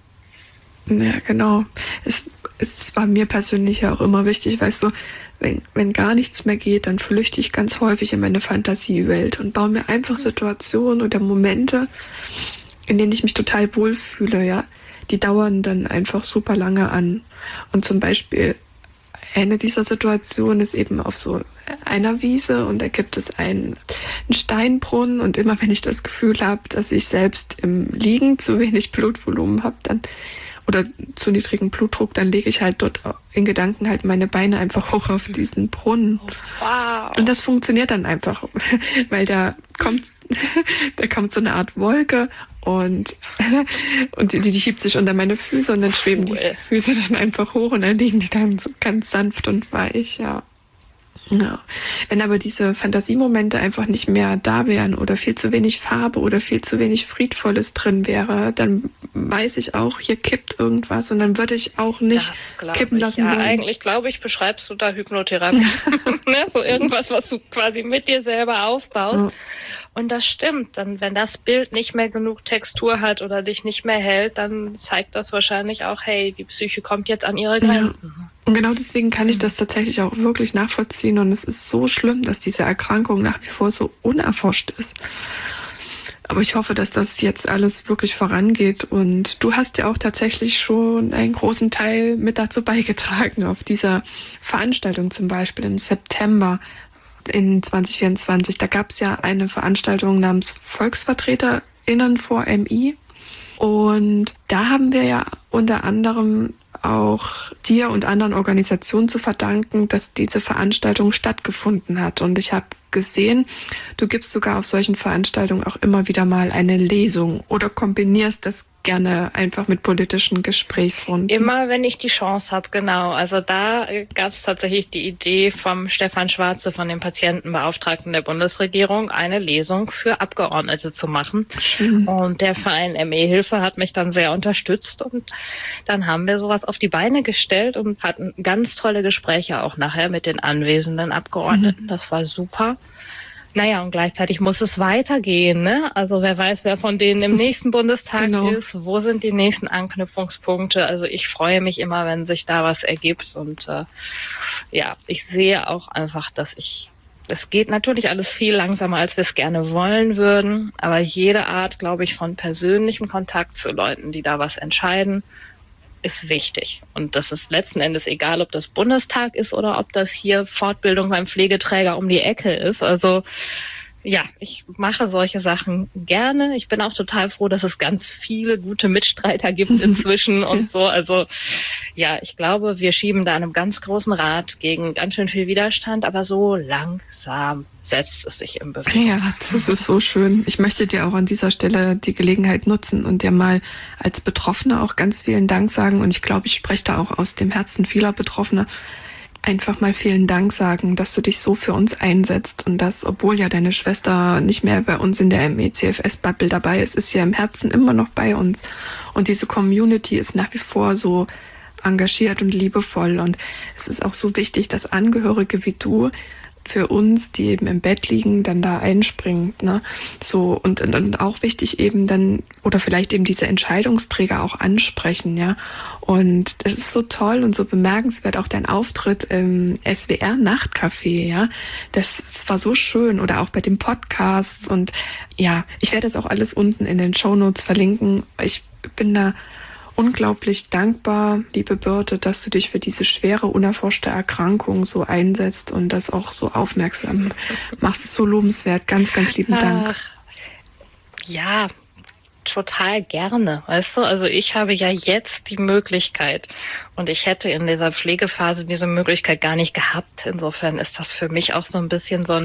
Ja, genau. Es, es war mir persönlich ja auch immer wichtig, weißt du, wenn, wenn gar nichts mehr geht, dann flüchte ich ganz häufig in meine Fantasiewelt und baue mir einfach Situationen oder Momente, in denen ich mich total wohlfühle, ja. Die dauern dann einfach super lange an. Und zum Beispiel eine dieser Situationen ist eben auf so einer Wiese und da gibt es einen, einen Steinbrunnen und immer wenn ich das Gefühl habe, dass ich selbst im Liegen zu wenig Blutvolumen habe, dann oder zu niedrigen Blutdruck, dann lege ich halt dort in Gedanken halt meine Beine einfach hoch auf diesen Brunnen. Wow. Und das funktioniert dann einfach, weil da kommt, da kommt so eine Art Wolke und, und die, die schiebt sich unter meine Füße und dann schweben die Füße dann einfach hoch und dann liegen die dann so ganz sanft und weich, ja. Ja. Wenn aber diese Fantasiemomente einfach nicht mehr da wären oder viel zu wenig Farbe oder viel zu wenig Friedvolles drin wäre, dann weiß ich auch, hier kippt irgendwas und dann würde ich auch nicht kippen ich. lassen ja, wollen. Eigentlich, glaube ich, beschreibst du da Hypnotherapie. ne? So irgendwas, was du quasi mit dir selber aufbaust. Ja. Und das stimmt. Dann, wenn das Bild nicht mehr genug Textur hat oder dich nicht mehr hält, dann zeigt das wahrscheinlich auch, hey, die Psyche kommt jetzt an ihre Grenzen. Ja. Und genau deswegen kann ich das tatsächlich auch wirklich nachvollziehen. Und es ist so schlimm, dass diese Erkrankung nach wie vor so unerforscht ist. Aber ich hoffe, dass das jetzt alles wirklich vorangeht. Und du hast ja auch tatsächlich schon einen großen Teil mit dazu beigetragen. Auf dieser Veranstaltung zum Beispiel im September in zwanzig vierundzwanzig. Da gab es ja eine Veranstaltung namens VolksvertreterInnen vor M I. Und da haben wir ja unter anderem auch dir und anderen Organisationen zu verdanken, dass diese Veranstaltung stattgefunden hat. Und ich habe gesehen, du gibst sogar auf solchen Veranstaltungen auch immer wieder mal eine Lesung oder kombinierst das gerne einfach mit politischen Gesprächsrunden. Immer, wenn ich die Chance habe, genau. Also da gab es tatsächlich die Idee vom Stefan Schwarze, von dem Patientenbeauftragten der Bundesregierung, eine Lesung für Abgeordnete zu machen. Schön. Und der Verein M E-Hilfe hat mich dann sehr unterstützt und dann haben wir sowas auf die Beine gestellt und hatten ganz tolle Gespräche auch nachher mit den anwesenden Abgeordneten. Mhm. Das war super. Naja, und gleichzeitig muss es weitergehen, ne? Also wer weiß, wer von denen im nächsten Bundestag genau. ist, wo sind die nächsten Anknüpfungspunkte. Also ich freue mich immer, wenn sich da was ergibt. Und äh, ja, ich sehe auch einfach, dass ich, es geht natürlich alles viel langsamer, als wir es gerne wollen würden. Aber jede Art, glaube ich, von persönlichem Kontakt zu Leuten, die da was entscheiden, ist wichtig. Und das ist letzten Endes egal, ob das Bundestag ist oder ob das hier Fortbildung beim Pflegeträger um die Ecke ist. Also ja, ich mache solche Sachen gerne. Ich bin auch total froh, dass es ganz viele gute Mitstreiter gibt inzwischen und so. Also ja, ich glaube, wir schieben da einem ganz großen Rad gegen ganz schön viel Widerstand, aber so langsam setzt es sich in Bewegung. Ja, das ist so schön. Ich möchte dir auch an dieser Stelle die Gelegenheit nutzen und dir mal als Betroffene auch ganz vielen Dank sagen. Und ich glaube, ich spreche da auch aus dem Herzen vieler Betroffener. Einfach mal vielen Dank sagen, dass du dich so für uns einsetzt und dass, obwohl ja deine Schwester nicht mehr bei uns in der M E C F S-Bubble dabei ist, ist sie ja im Herzen immer noch bei uns. Und diese Community ist nach wie vor so engagiert und liebevoll. Und es ist auch so wichtig, dass Angehörige wie du für uns, die eben im Bett liegen, dann da einspringt, ne? So, und, und auch wichtig eben dann, oder vielleicht eben diese Entscheidungsträger auch ansprechen, ja. Und es ist so toll und so bemerkenswert, auch dein Auftritt im S W R-Nachtcafé, ja. Das, das war so schön. Oder auch bei den Podcasts. Und ja, ich werde das auch alles unten in den Shownotes verlinken. Ich bin da unglaublich dankbar, liebe Birte, dass du dich für diese schwere, unerforschte Erkrankung so einsetzt und das auch so aufmerksam machst. Es so lobenswert. Ganz, ganz lieben Dank. Ach, ja, total gerne. Weißt du, also ich habe ja jetzt die Möglichkeit und ich hätte in dieser Pflegephase diese Möglichkeit gar nicht gehabt. Insofern ist das für mich auch so ein bisschen so ein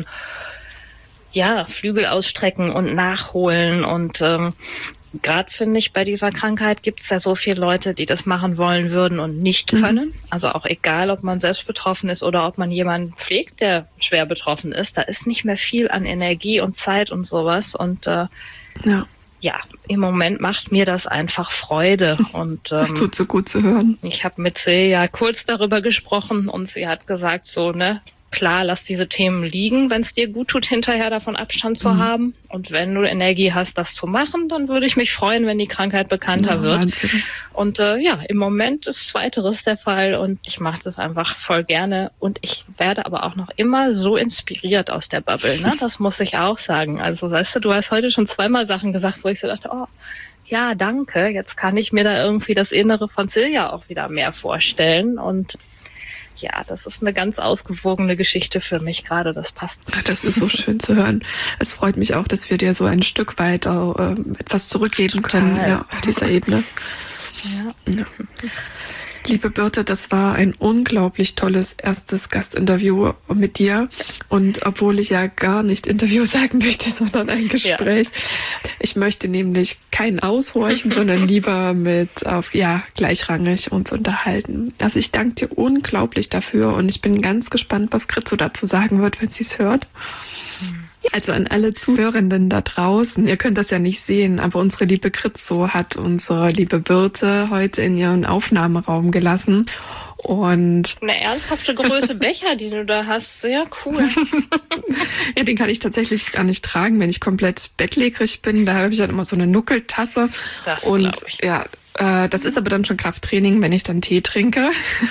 ja, Flügel ausstrecken und nachholen und ähm, gerade finde ich, bei dieser Krankheit gibt es ja so viele Leute, die das machen wollen würden und nicht können. Mhm. Also auch egal, ob man selbst betroffen ist oder ob man jemanden pflegt, der schwer betroffen ist. Da ist nicht mehr viel an Energie und Zeit und sowas. Und äh, ja. ja, im Moment macht mir das einfach Freude. Und ähm, das tut so gut zu hören. Ich habe mit sie ja kurz darüber gesprochen und sie hat gesagt so, ne, klar, lass diese Themen liegen, wenn es dir gut tut, hinterher davon Abstand zu mhm. haben. Und wenn du Energie hast, das zu machen, dann würde ich mich freuen, wenn die Krankheit bekannter ja, wird. Wahnsinn. Und äh, ja, im Moment ist Zweiteres der Fall und ich mache das einfach voll gerne. Und ich werde aber auch noch immer so inspiriert aus der Bubble, ne? Das muss ich auch sagen. Also weißt du, du hast heute schon zweimal Sachen gesagt, wo ich so dachte, oh, ja, danke. Jetzt kann ich mir da irgendwie das Innere von Silja auch wieder mehr vorstellen und ja, das ist eine ganz ausgewogene Geschichte für mich gerade, das passt. Das ist so schön zu hören. Es freut mich auch, dass wir dir so ein Stück weit auch, äh, etwas zurückgeben Total. können ja, auf dieser Ebene. Ja. Ja. Liebe Birte, das war ein unglaublich tolles erstes Gastinterview mit dir. Und obwohl ich ja gar nicht Interview sagen möchte, sondern ein Gespräch. Ja. Ich möchte nämlich kein Aushorchen, sondern lieber mit auf, ja, gleichrangig uns unterhalten. Also ich danke dir unglaublich dafür und ich bin ganz gespannt, was Kritzo dazu sagen wird, wenn sie es hört. Also an alle Zuhörenden da draußen, ihr könnt das ja nicht sehen, aber unsere liebe Kritzo hat unsere liebe Birte heute in ihren Aufnahmeraum gelassen. Und eine ernsthafte Größe Becher, die du da hast, sehr cool. Ja, den kann ich tatsächlich gar nicht tragen, wenn ich komplett bettlägerig bin. Da habe ich dann immer so eine Nuckeltasse. Das und ich. ja, äh, das ist aber dann schon Krafttraining, wenn ich dann Tee trinke.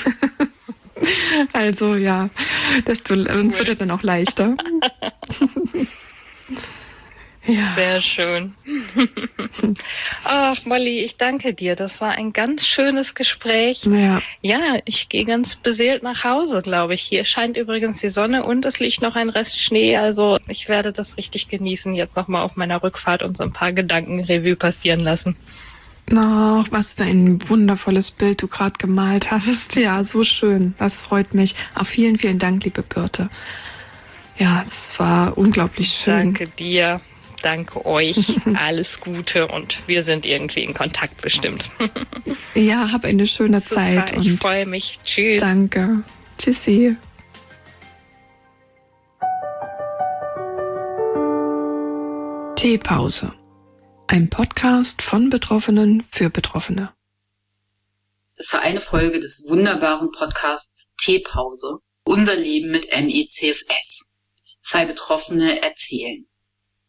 Also ja, desto, cool. Uns wird es dann auch leichter. Ja. Sehr schön. Ach, Molly, ich danke dir. Das war ein ganz schönes Gespräch. Ja, ja ich gehe ganz beseelt nach Hause, glaube ich. Hier scheint übrigens die Sonne und es liegt noch ein Rest Schnee. Also ich werde das richtig genießen, jetzt nochmal auf meiner Rückfahrt und so ein paar Gedanken Revue passieren lassen. Ach, was für ein wundervolles Bild du gerade gemalt hast. Ja, so schön. Das freut mich. Auch vielen, vielen Dank, liebe Birte. Ja, es war unglaublich schön. Danke dir. Danke euch. Alles Gute und wir sind irgendwie in Kontakt bestimmt. Ja, hab eine schöne Super, Zeit. ich und freue mich. Tschüss. Danke. Tschüssi. Teepause. Ein Podcast von Betroffenen für Betroffene. Das war eine Folge des wunderbaren Podcasts Teepause. Unser Leben mit M E C F S. Zwei Betroffene erzählen.